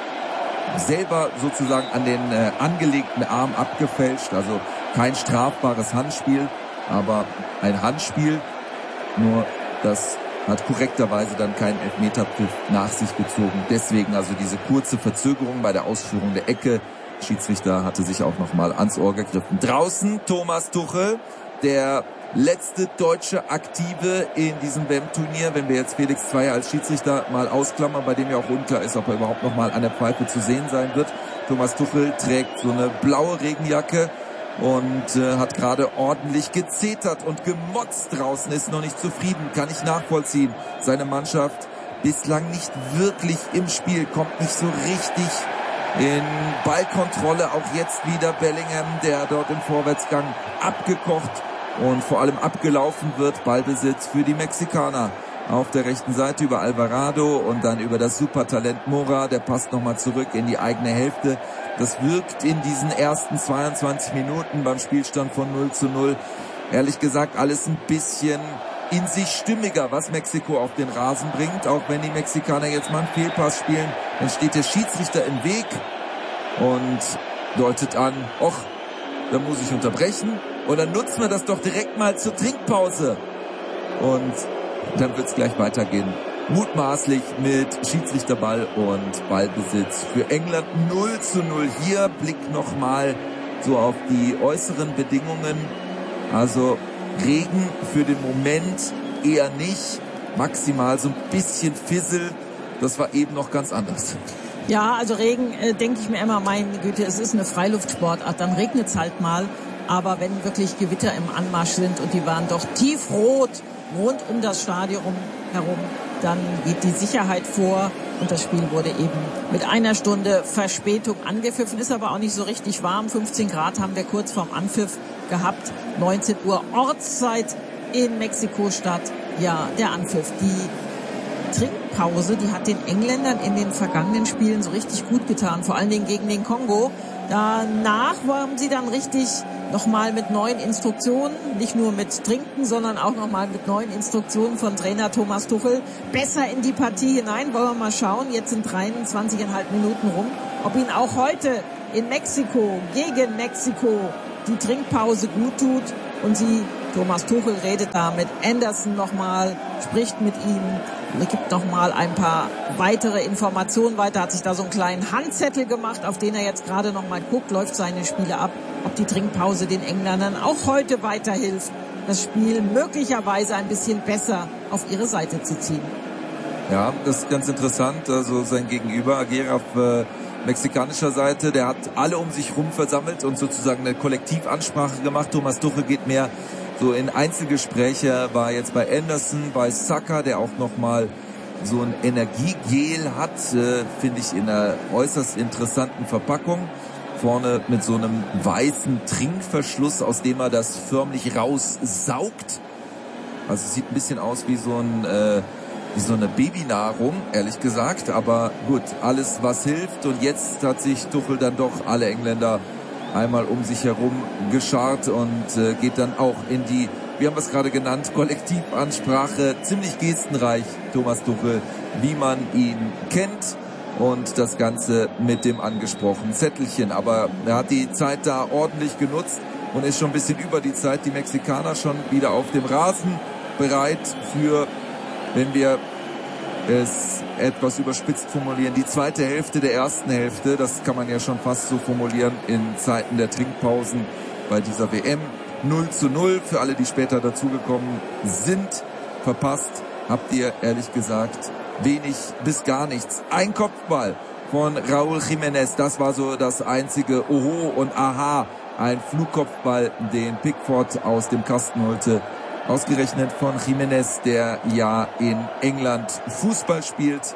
selber sozusagen an den angelegten Arm abgefälscht. Also kein strafbares Handspiel, aber ein Handspiel. Nur das hat korrekterweise dann keinen Elfmeterpfiff nach sich gezogen. Deswegen also diese kurze Verzögerung bei der Ausführung der Ecke. Der Schiedsrichter hatte sich auch nochmal ans Ohr gegriffen. Draußen Thomas Tuchel, der letzte deutsche Aktive in diesem WM-Turnier, wenn wir jetzt Felix Zweier als Schiedsrichter mal ausklammern, bei dem ja auch unklar ist, ob er überhaupt nochmal an der Pfeife zu sehen sein wird. Thomas Tuchel trägt so eine blaue Regenjacke und hat gerade ordentlich gezetert und gemotzt draußen, ist noch nicht zufrieden, kann ich nachvollziehen. Seine Mannschaft bislang nicht wirklich im Spiel, kommt nicht so richtig in Ballkontrolle. Auch jetzt wieder Bellingham, der dort im Vorwärtsgang abgekocht und vor allem abgelaufen wird. Ballbesitz für die Mexikaner auf der rechten Seite über Alvarado und dann über das Supertalent Mora. Der passt nochmal zurück in die eigene Hälfte. Das wirkt in diesen ersten 22 Minuten beim Spielstand von 0:0 ehrlich gesagt alles ein bisschen in sich stimmiger, was Mexiko auf den Rasen bringt. Auch wenn die Mexikaner jetzt mal einen Fehlpass spielen, dann steht der Schiedsrichter im Weg und deutet an, da muss ich unterbrechen. Und dann nutzen wir das doch direkt mal zur Trinkpause. Und dann wird's gleich weitergehen. Mutmaßlich mit Schiedsrichterball und Ballbesitz für England 0:0 hier. Blick nochmal so auf die äußeren Bedingungen. Also Regen für den Moment eher nicht. Maximal so ein bisschen Fissel. Das war eben noch ganz anders. Ja, also Regen denke ich mir immer, meine Güte, es ist eine Freiluftsportart. Dann regnet's halt mal. Aber wenn wirklich Gewitter im Anmarsch sind und die waren doch tiefrot rund um das Stadion herum, dann geht die Sicherheit vor und das Spiel wurde eben mit 1 Stunde Verspätung angepfiffen, ist aber auch nicht so richtig warm. 15 Grad haben wir kurz vorm Anpfiff gehabt, 19 Uhr Ortszeit in Mexiko-Stadt. Ja, der Anpfiff, die Trinkpause, die hat den Engländern in den vergangenen Spielen so richtig gut getan, vor allen Dingen gegen den Kongo. Danach waren sie dann richtig nochmal mit neuen Instruktionen, nicht nur mit Trinken, sondern auch nochmal mit neuen Instruktionen von Trainer Thomas Tuchel besser in die Partie hinein. Wollen wir mal schauen, jetzt sind 23,5 Minuten rum, ob ihn auch heute in Mexiko, gegen Mexiko, die Trinkpause gut tut und Thomas Tuchel redet da mit Anderson nochmal, spricht mit ihm, gibt nochmal ein paar weitere Informationen weiter, hat sich da so einen kleinen Handzettel gemacht, auf den er jetzt gerade nochmal guckt, läuft seine Spiele ab, ob die Trinkpause den Engländern auch heute weiterhilft, das Spiel möglicherweise ein bisschen besser auf ihre Seite zu ziehen. Ja, das ist ganz interessant, also sein Gegenüber, Aguirre auf mexikanischer Seite, der hat alle um sich rum versammelt und sozusagen eine Kollektivansprache gemacht. Thomas Tuchel geht mehr so in Einzelgespräche, war jetzt bei Anderson, bei Saka, der auch nochmal so ein Energiegel hat, finde ich in einer äußerst interessanten Verpackung. Vorne mit so einem weißen Trinkverschluss, aus dem er das förmlich raussaugt. Also es sieht ein bisschen aus wie so eine Babynahrung, ehrlich gesagt. Aber gut, alles was hilft. Und jetzt hat sich Tuchel dann doch alle Engländer einmal um sich herum geschart und geht dann auch in die, wir haben es gerade genannt, Kollektivansprache. Ziemlich gestenreich, Thomas Tuchel, wie man ihn kennt. Und das Ganze mit dem angesprochenen Zettelchen. Aber er hat die Zeit da ordentlich genutzt und ist schon ein bisschen über die Zeit. Die Mexikaner schon wieder auf dem Rasen bereit für, wenn wir es etwas überspitzt formulieren, die zweite Hälfte der ersten Hälfte. Das kann man ja schon fast so formulieren in Zeiten der Trinkpausen bei dieser WM. 0:0 für alle, die später dazugekommen sind. Verpasst habt ihr ehrlich gesagt wenig bis gar nichts. Ein Kopfball von Raúl Jiménez, das war so das einzige Oho und Aha. Ein Flugkopfball, den Pickford aus dem Kasten holte. Ausgerechnet von Jiménez, der ja in England Fußball spielt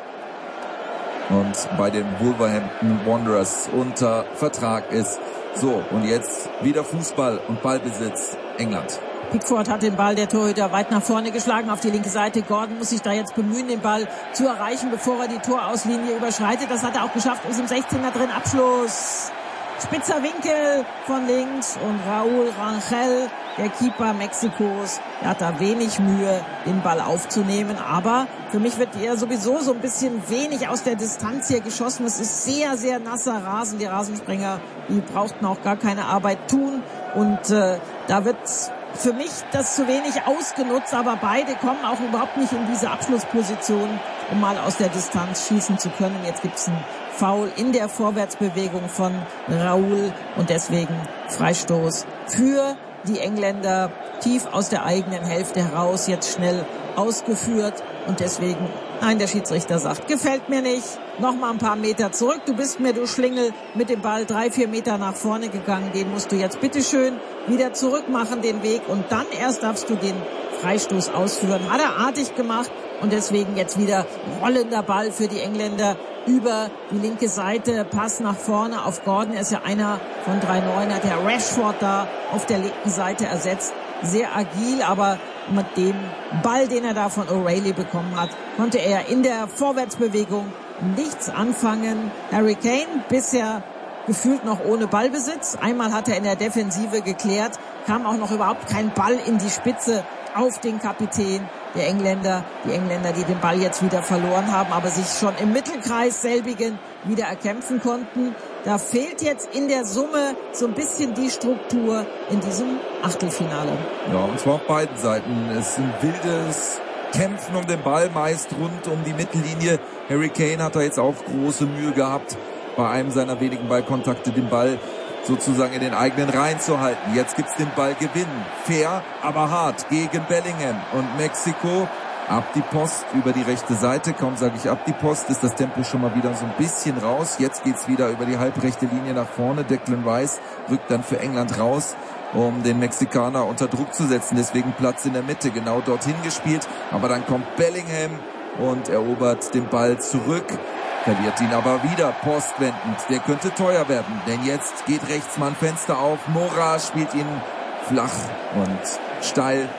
und bei den Wolverhampton Wanderers unter Vertrag ist. So, und jetzt wieder Fußball und Ballbesitz England. Pickford hat den Ball, der Torhüter, weit nach vorne geschlagen auf die linke Seite. Gordon muss sich da jetzt bemühen, den Ball zu erreichen, bevor er die Torauslinie überschreitet. Das hat er auch geschafft, ist im 16er drin. Abschluss. Spitzer Winkel von links und Raúl Rangel, der Keeper Mexikos, der hat da wenig Mühe, den Ball aufzunehmen. Aber für mich wird er sowieso so ein bisschen wenig aus der Distanz hier geschossen. Es ist sehr, sehr nasser Rasen. Die Rasensprenger, die brauchten auch gar keine Arbeit tun. Und da wird für mich das zu wenig ausgenutzt. Aber beide kommen auch überhaupt nicht in diese Abschlussposition, um mal aus der Distanz schießen zu können. Jetzt gibt's einen Foul in der Vorwärtsbewegung von Raúl und deswegen Freistoß für die Engländer tief aus der eigenen Hälfte heraus, jetzt schnell ausgeführt und deswegen, nein, der Schiedsrichter sagt, gefällt mir nicht, nochmal ein paar Meter zurück, du bist mir, du Schlingel, mit dem Ball 3-4 Meter nach vorne gegangen, den musst du jetzt bitteschön wieder zurück machen, den Weg, und dann erst darfst du den Freistoß ausführen. Hat er artig gemacht und deswegen jetzt wieder rollender Ball für die Engländer über die linke Seite, Pass nach vorne auf Gordon. Er ist ja einer von 3 Neuner, der Rashford da auf der linken Seite ersetzt. Sehr agil, aber mit dem Ball, den er da von O'Reilly bekommen hat, konnte er in der Vorwärtsbewegung nichts anfangen. Harry Kane bisher gefühlt noch ohne Ballbesitz. Einmal hat er in der Defensive geklärt, kam auch noch überhaupt kein Ball in die Spitze auf den Kapitän der Engländer. Die Engländer, die den Ball jetzt wieder verloren haben, aber sich schon im Mittelkreis selbigen wieder erkämpfen konnten. Da fehlt jetzt in der Summe so ein bisschen die Struktur in diesem Achtelfinale. Ja, und zwar auf beiden Seiten. Es ist ein wildes Kämpfen um den Ball, meist rund um die Mittellinie. Harry Kane hat da jetzt auch große Mühe gehabt, bei einem seiner wenigen Ballkontakte den Ball sozusagen in den eigenen Reihen zu halten. Jetzt gibt's den Ballgewinn. Fair, aber hart gegen Bellingham. Und Mexiko ab die Post über die rechte Seite. Kaum sage ich ab die Post, ist das Tempo schon mal wieder so ein bisschen raus. Jetzt geht's wieder über die halbrechte Linie nach vorne. Declan Rice rückt dann für England raus, um den Mexikaner unter Druck zu setzen. Deswegen Platz in der Mitte, genau dorthin gespielt. Aber dann kommt Bellingham und erobert den Ball zurück. Verliert ihn aber wieder postwendend. Der könnte teuer werden, denn jetzt geht rechts mal ein Fenster auf. Mora spielt ihn flach und steil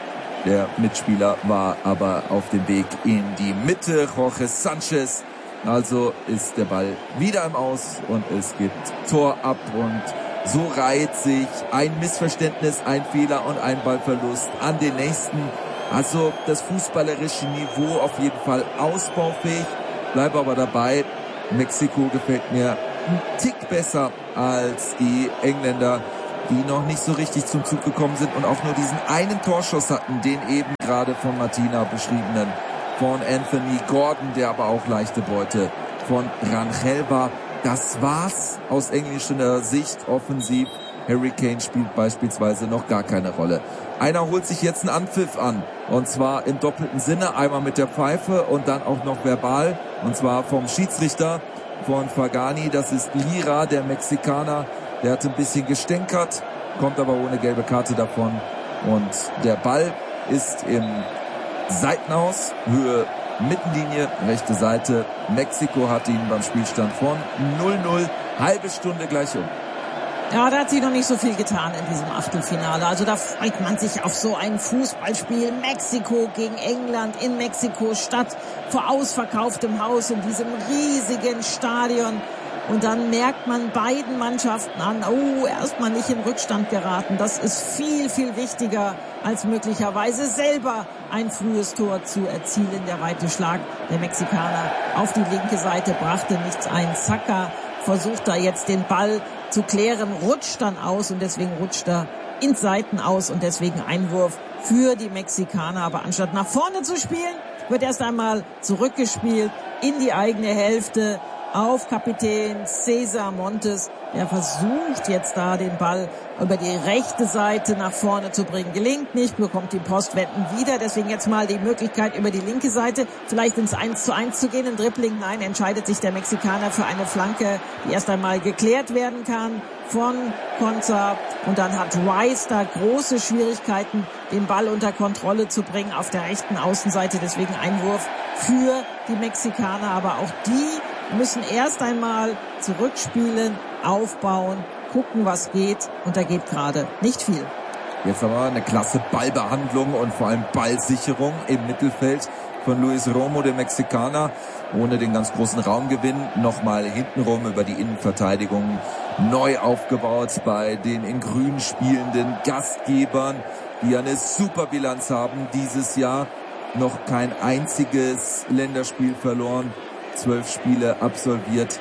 Der Mitspieler war aber auf dem Weg in die Mitte. Jorge Sanchez. Also ist der Ball wieder im Aus und es gibt Tor ab. Und so reiht sich ein Missverständnis, ein Fehler und ein Ballverlust an den nächsten. Also das fußballerische Niveau auf jeden Fall ausbaufähig. Bleibe aber dabei, Mexiko gefällt mir ein Tick besser als die Engländer, die noch nicht so richtig zum Zug gekommen sind und auch nur diesen einen Torschuss hatten, den eben gerade von Martina beschriebenen, von Anthony Gordon, der aber auch leichte Beute von Rangel war. Das war's aus englischer Sicht offensiv. Harry Kane spielt beispielsweise noch gar keine Rolle. Einer holt sich jetzt einen Anpfiff an, und zwar im doppelten Sinne, einmal mit der Pfeife und dann auch noch verbal, und zwar vom Schiedsrichter von Fagani. Das ist Lira, der Mexikaner, der hat ein bisschen gestänkert, kommt aber ohne gelbe Karte davon, und der Ball ist im Seitenaus, Höhe Mittenlinie, rechte Seite. Mexiko hat ihn beim Spielstand von 0-0, halbe Stunde gleich um. Ja, da hat sich noch nicht so viel getan in diesem Achtelfinale. Also da freut man sich auf so ein Fußballspiel. Mexiko gegen England in Mexiko-Stadt vor ausverkauftem Haus in diesem riesigen Stadion. Und dann merkt man beiden Mannschaften an, erstmal nicht in Rückstand geraten. Das ist viel, viel wichtiger, als möglicherweise selber ein frühes Tor zu erzielen. Der weite Schlag der Mexikaner auf die linke Seite brachte nichts ein. Saka versucht da jetzt den Ball zu klären, rutscht dann aus und deswegen rutscht er ins Seiten aus und deswegen Einwurf für die Mexikaner. Aber anstatt nach vorne zu spielen, wird erst einmal zurückgespielt in die eigene Hälfte auf Kapitän César Montes. Er versucht jetzt da den Ball über die rechte Seite nach vorne zu bringen. Gelingt nicht, bekommt die Postwenden wieder. Deswegen jetzt mal die Möglichkeit über die linke Seite vielleicht ins 1:1 zu gehen. Im Dribbling, nein, entscheidet sich der Mexikaner für eine Flanke, die erst einmal geklärt werden kann von Konza. Und dann hat Rice da große Schwierigkeiten, den Ball unter Kontrolle zu bringen auf der rechten Außenseite. Deswegen Einwurf für die Mexikaner. Aber auch die müssen erst einmal zurückspielen, aufbauen, gucken, was geht. Und da geht gerade nicht viel. Jetzt aber eine klasse Ballbehandlung und vor allem Ballsicherung im Mittelfeld von Luis Romo, der Mexikaner. Ohne den ganz großen Raumgewinn nochmal hintenrum über die Innenverteidigung neu aufgebaut bei den in Grün spielenden Gastgebern, die eine super Bilanz haben dieses Jahr. Noch kein einziges Länderspiel verloren. 12 Spiele absolviert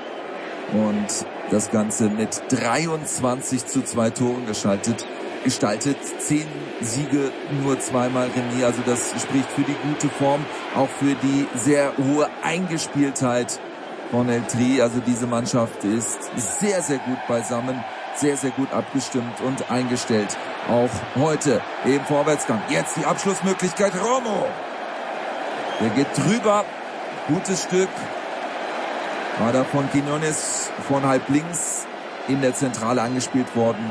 und das Ganze mit 23:2 Toren gestaltet. 10 Siege, nur 2-mal Remis. Also das spricht für die gute Form, auch für die sehr hohe Eingespieltheit von El Tri. Also diese Mannschaft ist sehr, sehr gut beisammen, sehr, sehr gut abgestimmt und eingestellt. Auch heute im Vorwärtsgang. Jetzt die Abschlussmöglichkeit. Romo. Der geht drüber. Gutes Stück. War da von Quiñones von halb links in der Zentrale angespielt worden.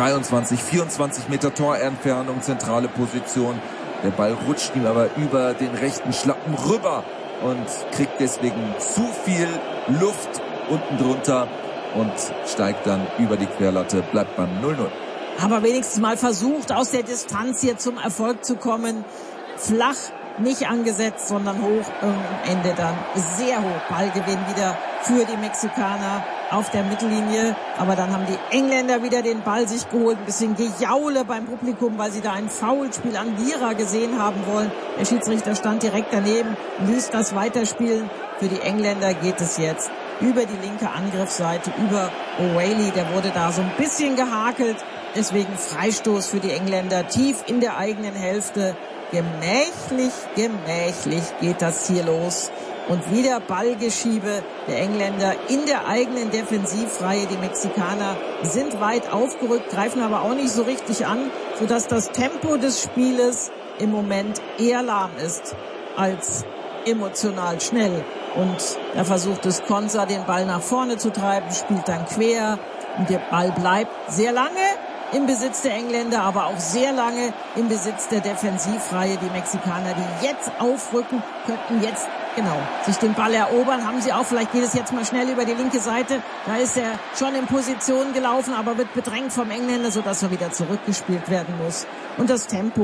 24 Meter Torentfernung, zentrale Position. Der Ball rutscht ihm aber über den rechten Schlappen rüber und kriegt deswegen zu viel Luft unten drunter und steigt dann über die Querlatte, bleibt beim 0-0. Aber wenigstens mal versucht, aus der Distanz hier zum Erfolg zu kommen. Flach, nicht angesetzt, sondern hoch, am Ende dann sehr hoch. Ballgewinn wieder für die Mexikaner auf der Mittellinie. Aber dann haben die Engländer wieder den Ball sich geholt. Ein bisschen Gejaule beim Publikum, weil sie da ein Foulspiel an Lira gesehen haben wollen. Der Schiedsrichter stand direkt daneben, ließ das weiterspielen. Für die Engländer geht es jetzt über die linke Angriffsseite, über O'Reilly. Der wurde da so ein bisschen gehakelt. Deswegen Freistoß für die Engländer tief in der eigenen Hälfte. Gemächlich geht das hier los. Und wieder Ballgeschiebe der Engländer in der eigenen Defensivreihe. Die Mexikaner sind weit aufgerückt, greifen aber auch nicht so richtig an, sodass das Tempo des Spieles im Moment eher lahm ist als emotional schnell. Und da versucht es Konza, den Ball nach vorne zu treiben, spielt dann quer und der Ball bleibt sehr lange im Besitz der Engländer, aber auch sehr lange im Besitz der Defensivreihe. Die Mexikaner, die jetzt aufrücken, könnten jetzt sich den Ball erobern. Haben sie auch, vielleicht geht es jetzt mal schnell über die linke Seite. Da ist er schon in Position gelaufen, aber wird bedrängt vom Engländer, sodass er wieder zurückgespielt werden muss. Und das Tempo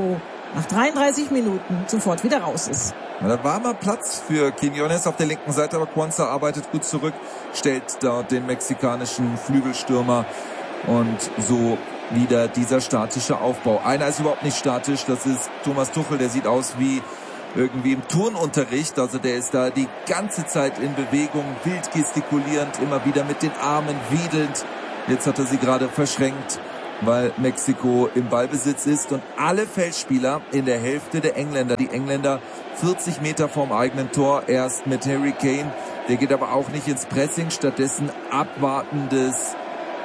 nach 33 Minuten sofort wieder raus ist. Da war mal Platz für Quiñones auf der linken Seite, aber Quansah arbeitet gut zurück, stellt dort den mexikanischen Flügelstürmer und so wieder dieser statische Aufbau. Einer ist überhaupt nicht statisch, das ist Thomas Tuchel, der sieht aus wie irgendwie im Turnunterricht, also der ist da die ganze Zeit in Bewegung, wild gestikulierend, immer wieder mit den Armen wedelnd. Jetzt hat er sie gerade verschränkt, weil Mexiko im Ballbesitz ist und alle Feldspieler in der Hälfte der Engländer. Die Engländer 40 Meter vorm eigenen Tor, erst mit Harry Kane. Der geht aber auch nicht ins Pressing, stattdessen abwartendes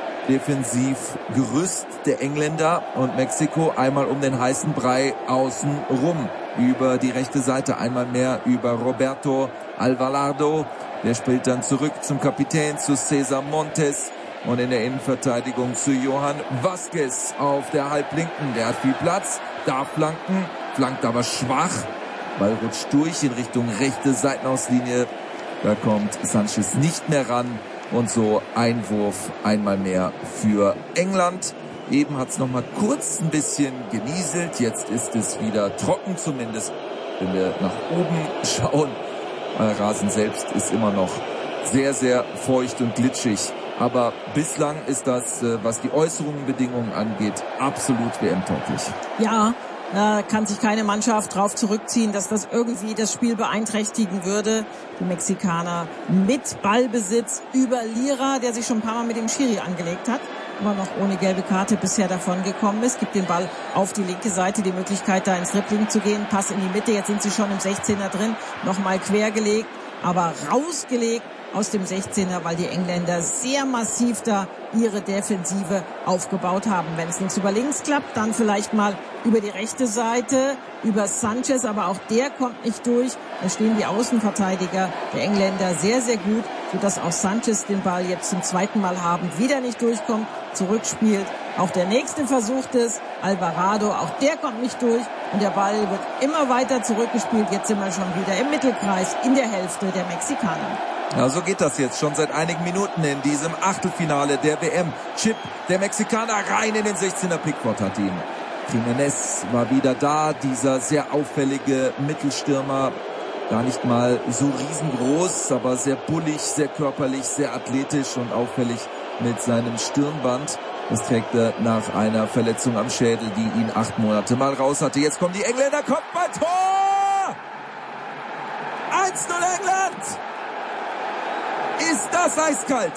Defensivgerüst der Engländer und Mexiko einmal um den heißen Brei außen rum. Über die rechte Seite einmal mehr über Roberto Alvarado. Der spielt dann zurück zum Kapitän, zu César Montes. Und in der Innenverteidigung zu Johan Vázquez auf der Halblinken. Der hat viel Platz, darf flanken, flankt aber schwach. Ball rutscht durch in Richtung rechte Seitenauslinie. Da kommt Sanchez nicht mehr ran. Und so Einwurf einmal mehr für England. Eben hat es noch mal kurz ein bisschen genieselt. Jetzt ist es wieder trocken, zumindest wenn wir nach oben schauen. Der Rasen selbst ist immer noch sehr, sehr feucht und glitschig. Aber bislang ist das, was die äußeren Bedingungen angeht, absolut WM-tauglich. Ja, da kann sich keine Mannschaft drauf zurückziehen, dass das irgendwie das Spiel beeinträchtigen würde. Die Mexikaner mit Ballbesitz über Lira, der sich schon ein paar Mal mit dem Schiri angelegt hat, aber noch ohne gelbe Karte bisher davon gekommen ist. Gibt den Ball auf die linke Seite, die Möglichkeit da ins Dribbling zu gehen. Pass in die Mitte, jetzt sind sie schon im 16er drin. Nochmal quergelegt, aber rausgelegt aus dem 16er, weil die Engländer sehr massiv da ihre Defensive aufgebaut haben. Wenn es links über links klappt, dann vielleicht mal über die rechte Seite, über Sanchez, aber auch der kommt nicht durch. Da stehen die Außenverteidiger der Engländer sehr, sehr gut, sodass auch Sanchez den Ball jetzt zum zweiten Mal haben, wieder nicht durchkommt, zurückspielt. Auch der nächste versucht es, Alvarado, auch der kommt nicht durch und der Ball wird immer weiter zurückgespielt. Jetzt sind wir schon wieder im Mittelkreis in der Hälfte der Mexikaner. Ja, so geht das jetzt schon seit einigen Minuten in diesem Achtelfinale der WM. Chip der Mexikaner rein in den 16er. Pickford hat ihn. Jiménez war wieder da, dieser sehr auffällige Mittelstürmer. Gar nicht mal so riesengroß, aber sehr bullig, sehr körperlich, sehr athletisch und auffällig mit seinem Stirnband. Das trägt er nach einer Verletzung am Schädel, die ihn 8 Monate mal raus hatte. Jetzt kommen die Engländer, Kopfballtor! 1:0 England! Ist das eiskalt?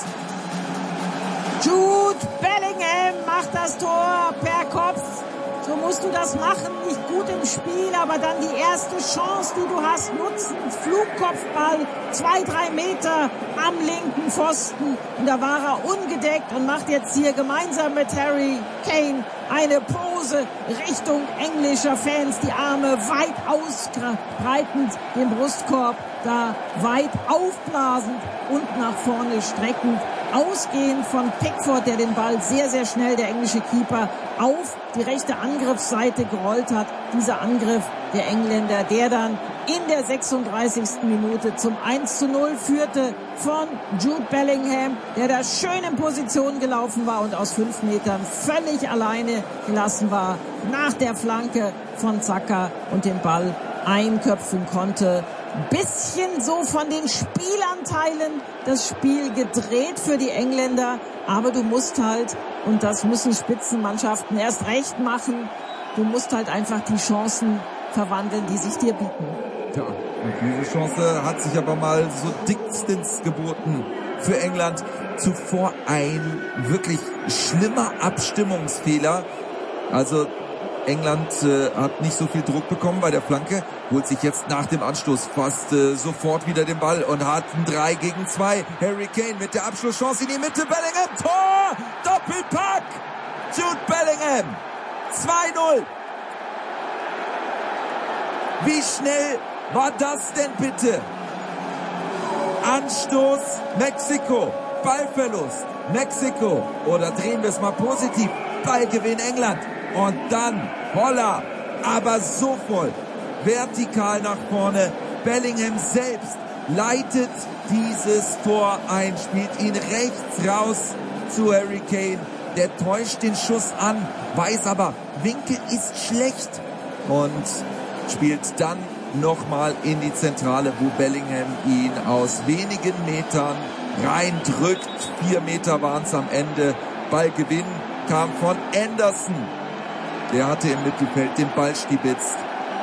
Jude Bellingham macht das Tor per Kopf. So musst du das machen, nicht gut im Spiel, aber dann die erste Chance, die du hast, nutzen. Flugkopfball, 2-3 Meter am linken Pfosten. Und da war er ungedeckt und macht jetzt hier gemeinsam mit Harry Kane eine Pose Richtung englischer Fans. Die Arme weit ausbreitend, den Brustkorb da weit aufblasend und nach vorne streckend. Ausgehend von Pickford, der den Ball sehr, sehr schnell, der englische Keeper, auf die rechte Angriffsseite gerollt hat. Dieser Angriff der Engländer, der dann in der 36. Minute zum 1:0 führte von Jude Bellingham, der da schön in Position gelaufen war und aus 5 Metern völlig alleine gelassen war nach der Flanke von Xhaka und den Ball einköpfen konnte. Bisschen so von den Spielanteilen das Spiel gedreht für die Engländer, aber du musst halt, und das müssen Spitzenmannschaften erst recht machen, du musst halt einfach die Chancen verwandeln, die sich dir bieten. Ja, und diese Chance hat sich aber mal so dickstens geboten für England. Zuvor ein wirklich schlimmer Abstimmungsfehler. Also England hat nicht so viel Druck bekommen bei der Flanke, holt sich jetzt nach dem Anstoß fast sofort wieder den Ball und hat ein 3-gegen-2. Harry Kane mit der Abschlusschance in die Mitte, Bellingham, Tor! Doppelpack! Jude Bellingham! 2:0! Wie schnell war das denn bitte? Anstoß Mexiko, Ballverlust Mexiko, oder drehen wir es mal positiv, Ballgewinn England. Und dann Holla, aber sofort vertikal nach vorne. Bellingham selbst leitet dieses Tor ein, spielt ihn rechts raus zu Harry Kane. Der täuscht den Schuss an, weiß aber, Winkel ist schlecht. und spielt dann nochmal in die Zentrale, wo Bellingham ihn aus wenigen Metern reindrückt. 4 Meter waren es am Ende. Ballgewinn kam von Anderson. Der hatte im Mittelfeld den Ball stibitzt.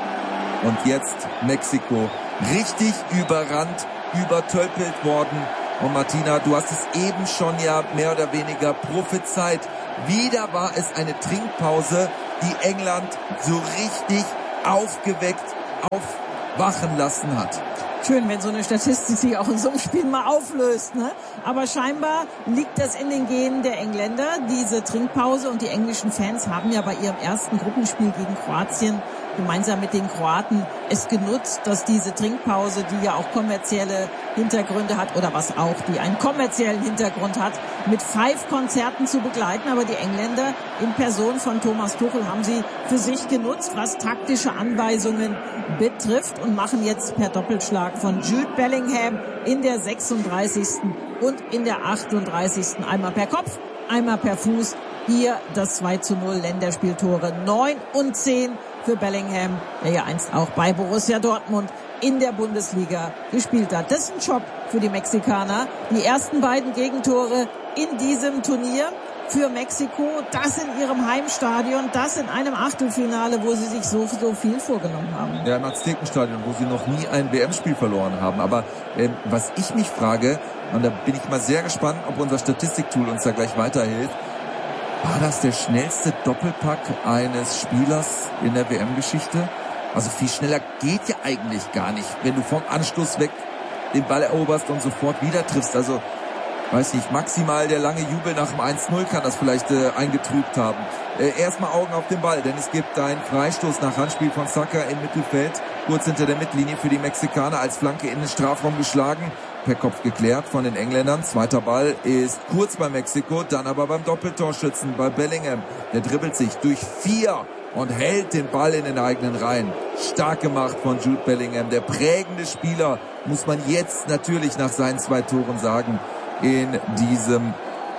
Und jetzt Mexiko richtig überrannt, übertölpelt worden. Und Martina, du hast es eben schon ja mehr oder weniger prophezeit. Wieder war es eine Trinkpause, die England so richtig aufgeweckt, aufwachen lassen hat. Schön, wenn so eine Statistik sich auch in so einem Spiel mal auflöst, ne? Aber scheinbar liegt das in den Genen der Engländer, diese Trinkpause. Und die englischen Fans haben ja bei ihrem ersten Gruppenspiel gegen Kroatien gemeinsam mit den Kroaten es genutzt, dass diese Trinkpause, die ja auch kommerzielle Hintergründe hat, oder was auch, die einen kommerziellen Hintergrund hat, mit 5 Konzerten zu begleiten. Aber die Engländer in Person von Thomas Tuchel haben sie für sich genutzt, was taktische Anweisungen betrifft, und machen jetzt per Doppelschlag von Jude Bellingham in der 36. und in der 38. einmal per Kopf, einmal per Fuß. Hier das 2:0 Länderspieltore 9 und 10 für Bellingham, der ja einst auch bei Borussia Dortmund in der Bundesliga gespielt hat. Das ist ein Schock für die Mexikaner. Die ersten beiden Gegentore in diesem Turnier für Mexiko, das in ihrem Heimstadion, das in einem Achtelfinale, wo sie sich so viel vorgenommen haben. Ja, im Aztekenstadion, wo sie noch nie ein WM-Spiel verloren haben. Aber was ich mich frage, und da bin ich mal sehr gespannt, ob unser Statistiktool uns da gleich weiterhilft, war das der schnellste Doppelpack eines Spielers in der WM-Geschichte? Also viel schneller geht ja eigentlich gar nicht, wenn du vom Anstoß weg den Ball eroberst und sofort wieder triffst. Also, weiß nicht, maximal der lange Jubel nach dem 1:0 kann das vielleicht eingetrübt haben. Erstmal Augen auf den Ball, denn es gibt einen Freistoß nach Handspiel von Saka im Mittelfeld, kurz hinter der Mittellinie für die Mexikaner, als Flanke in den Strafraum geschlagen. Per Kopf geklärt von den Engländern. Zweiter Ball ist kurz bei Mexiko, dann aber beim Doppeltorschützen bei Bellingham. Der dribbelt sich durch 4 und hält den Ball in den eigenen Reihen. Stark gemacht von Jude Bellingham. Der prägende Spieler, muss man jetzt natürlich nach seinen 2 Toren sagen, in diesem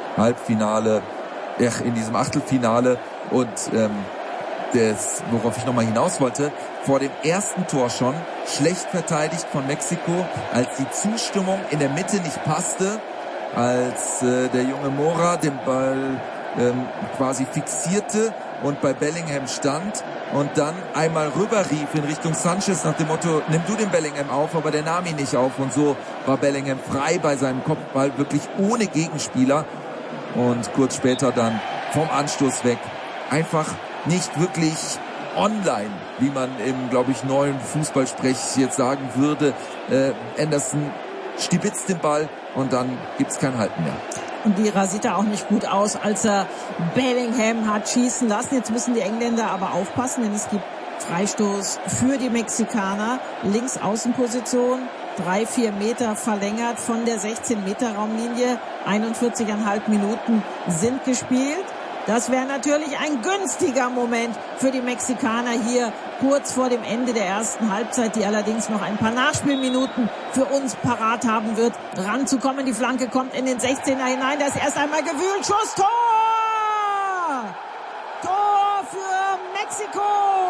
in diesem Achtelfinale. Und worauf ich nochmal hinaus wollte, vor dem ersten Tor schon schlecht verteidigt von Mexiko, als die Zustimmung in der Mitte nicht passte, als der junge Mora den Ball quasi fixierte und bei Bellingham stand und dann einmal rüberrief in Richtung Sanchez nach dem Motto, nimm du den Bellingham auf, aber der nahm ihn nicht auf, und so war Bellingham frei bei seinem Kopfball, wirklich ohne Gegenspieler, und kurz später dann vom Anstoß weg einfach nicht wirklich online, wie man im, glaube ich, neuen Fußballsprech jetzt sagen würde. Anderson stibitzt den Ball und dann gibt's kein Halten mehr. Und Vieira sieht da auch nicht gut aus, als er Bellingham hat schießen lassen. Jetzt müssen die Engländer aber aufpassen, denn es gibt Freistoß für die Mexikaner. Links Außenposition, 3-4 Meter verlängert von der 16-Meter-Raumlinie. 41,5 Minuten sind gespielt. Das wäre natürlich ein günstiger Moment für die Mexikaner hier kurz vor dem Ende der ersten Halbzeit, die allerdings noch ein paar Nachspielminuten für uns parat haben wird, ranzukommen. Die Flanke kommt in den 16er hinein, da ist erst einmal gewühlt, Schuss, Tor! Tor für Mexiko!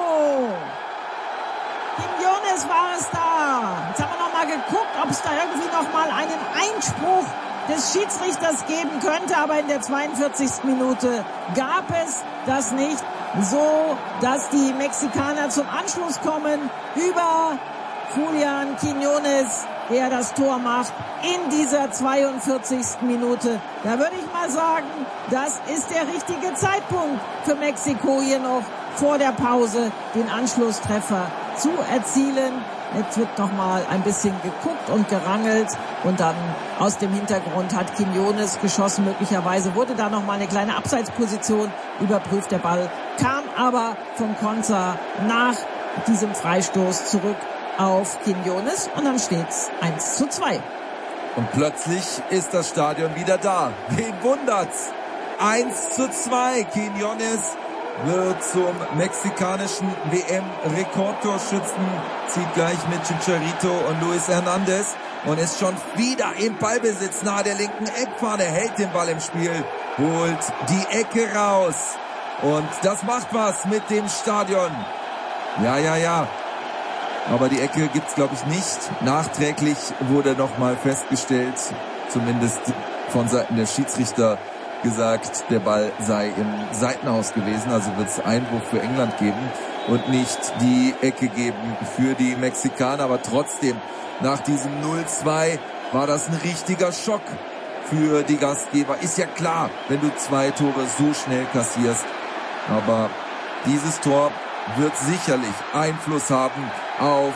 Quiñones war es da. Jetzt haben wir noch mal geguckt, ob es da irgendwie noch mal einen Einspruch des Schiedsrichters geben könnte, aber in der 42. Minute gab es das nicht, so dass die Mexikaner zum Anschluss kommen über Julián Quiñones, der das Tor macht in dieser 42. Minute. Da würde ich mal sagen, das ist der richtige Zeitpunkt für Mexiko, hier noch vor der Pause den Anschlusstreffer zu erzielen. Jetzt wird noch mal ein bisschen geguckt und gerangelt und dann aus dem Hintergrund hat Quiñones geschossen. Möglicherweise wurde da noch mal eine kleine Abseitsposition überprüft. Der Ball kam aber vom Konter nach diesem Freistoß zurück auf Quiñones und dann steht's 1:2. Und plötzlich ist das Stadion wieder da. Wen wundert's? 1:2. Quiñones wird zum mexikanischen WM-Rekordtorschützen, zieht gleich mit Chicharito und Luis Hernandez und ist schon wieder im Ballbesitz nahe der linken Eckfahne, hält den Ball im Spiel, holt die Ecke raus und das macht was mit dem Stadion. Ja. Aber die Ecke gibt's, glaube ich, nicht. Nachträglich wurde nochmal festgestellt, zumindest von Seiten der Schiedsrichter gesagt, der Ball sei im Seitenaus gewesen. Also wird es Einwurf für England geben und nicht die Ecke geben für die Mexikaner. Aber trotzdem, nach diesem 0-2 war das ein richtiger Schock für die Gastgeber. Ist ja klar, wenn du 2 Tore so schnell kassierst. Aber dieses Tor wird sicherlich Einfluss haben auf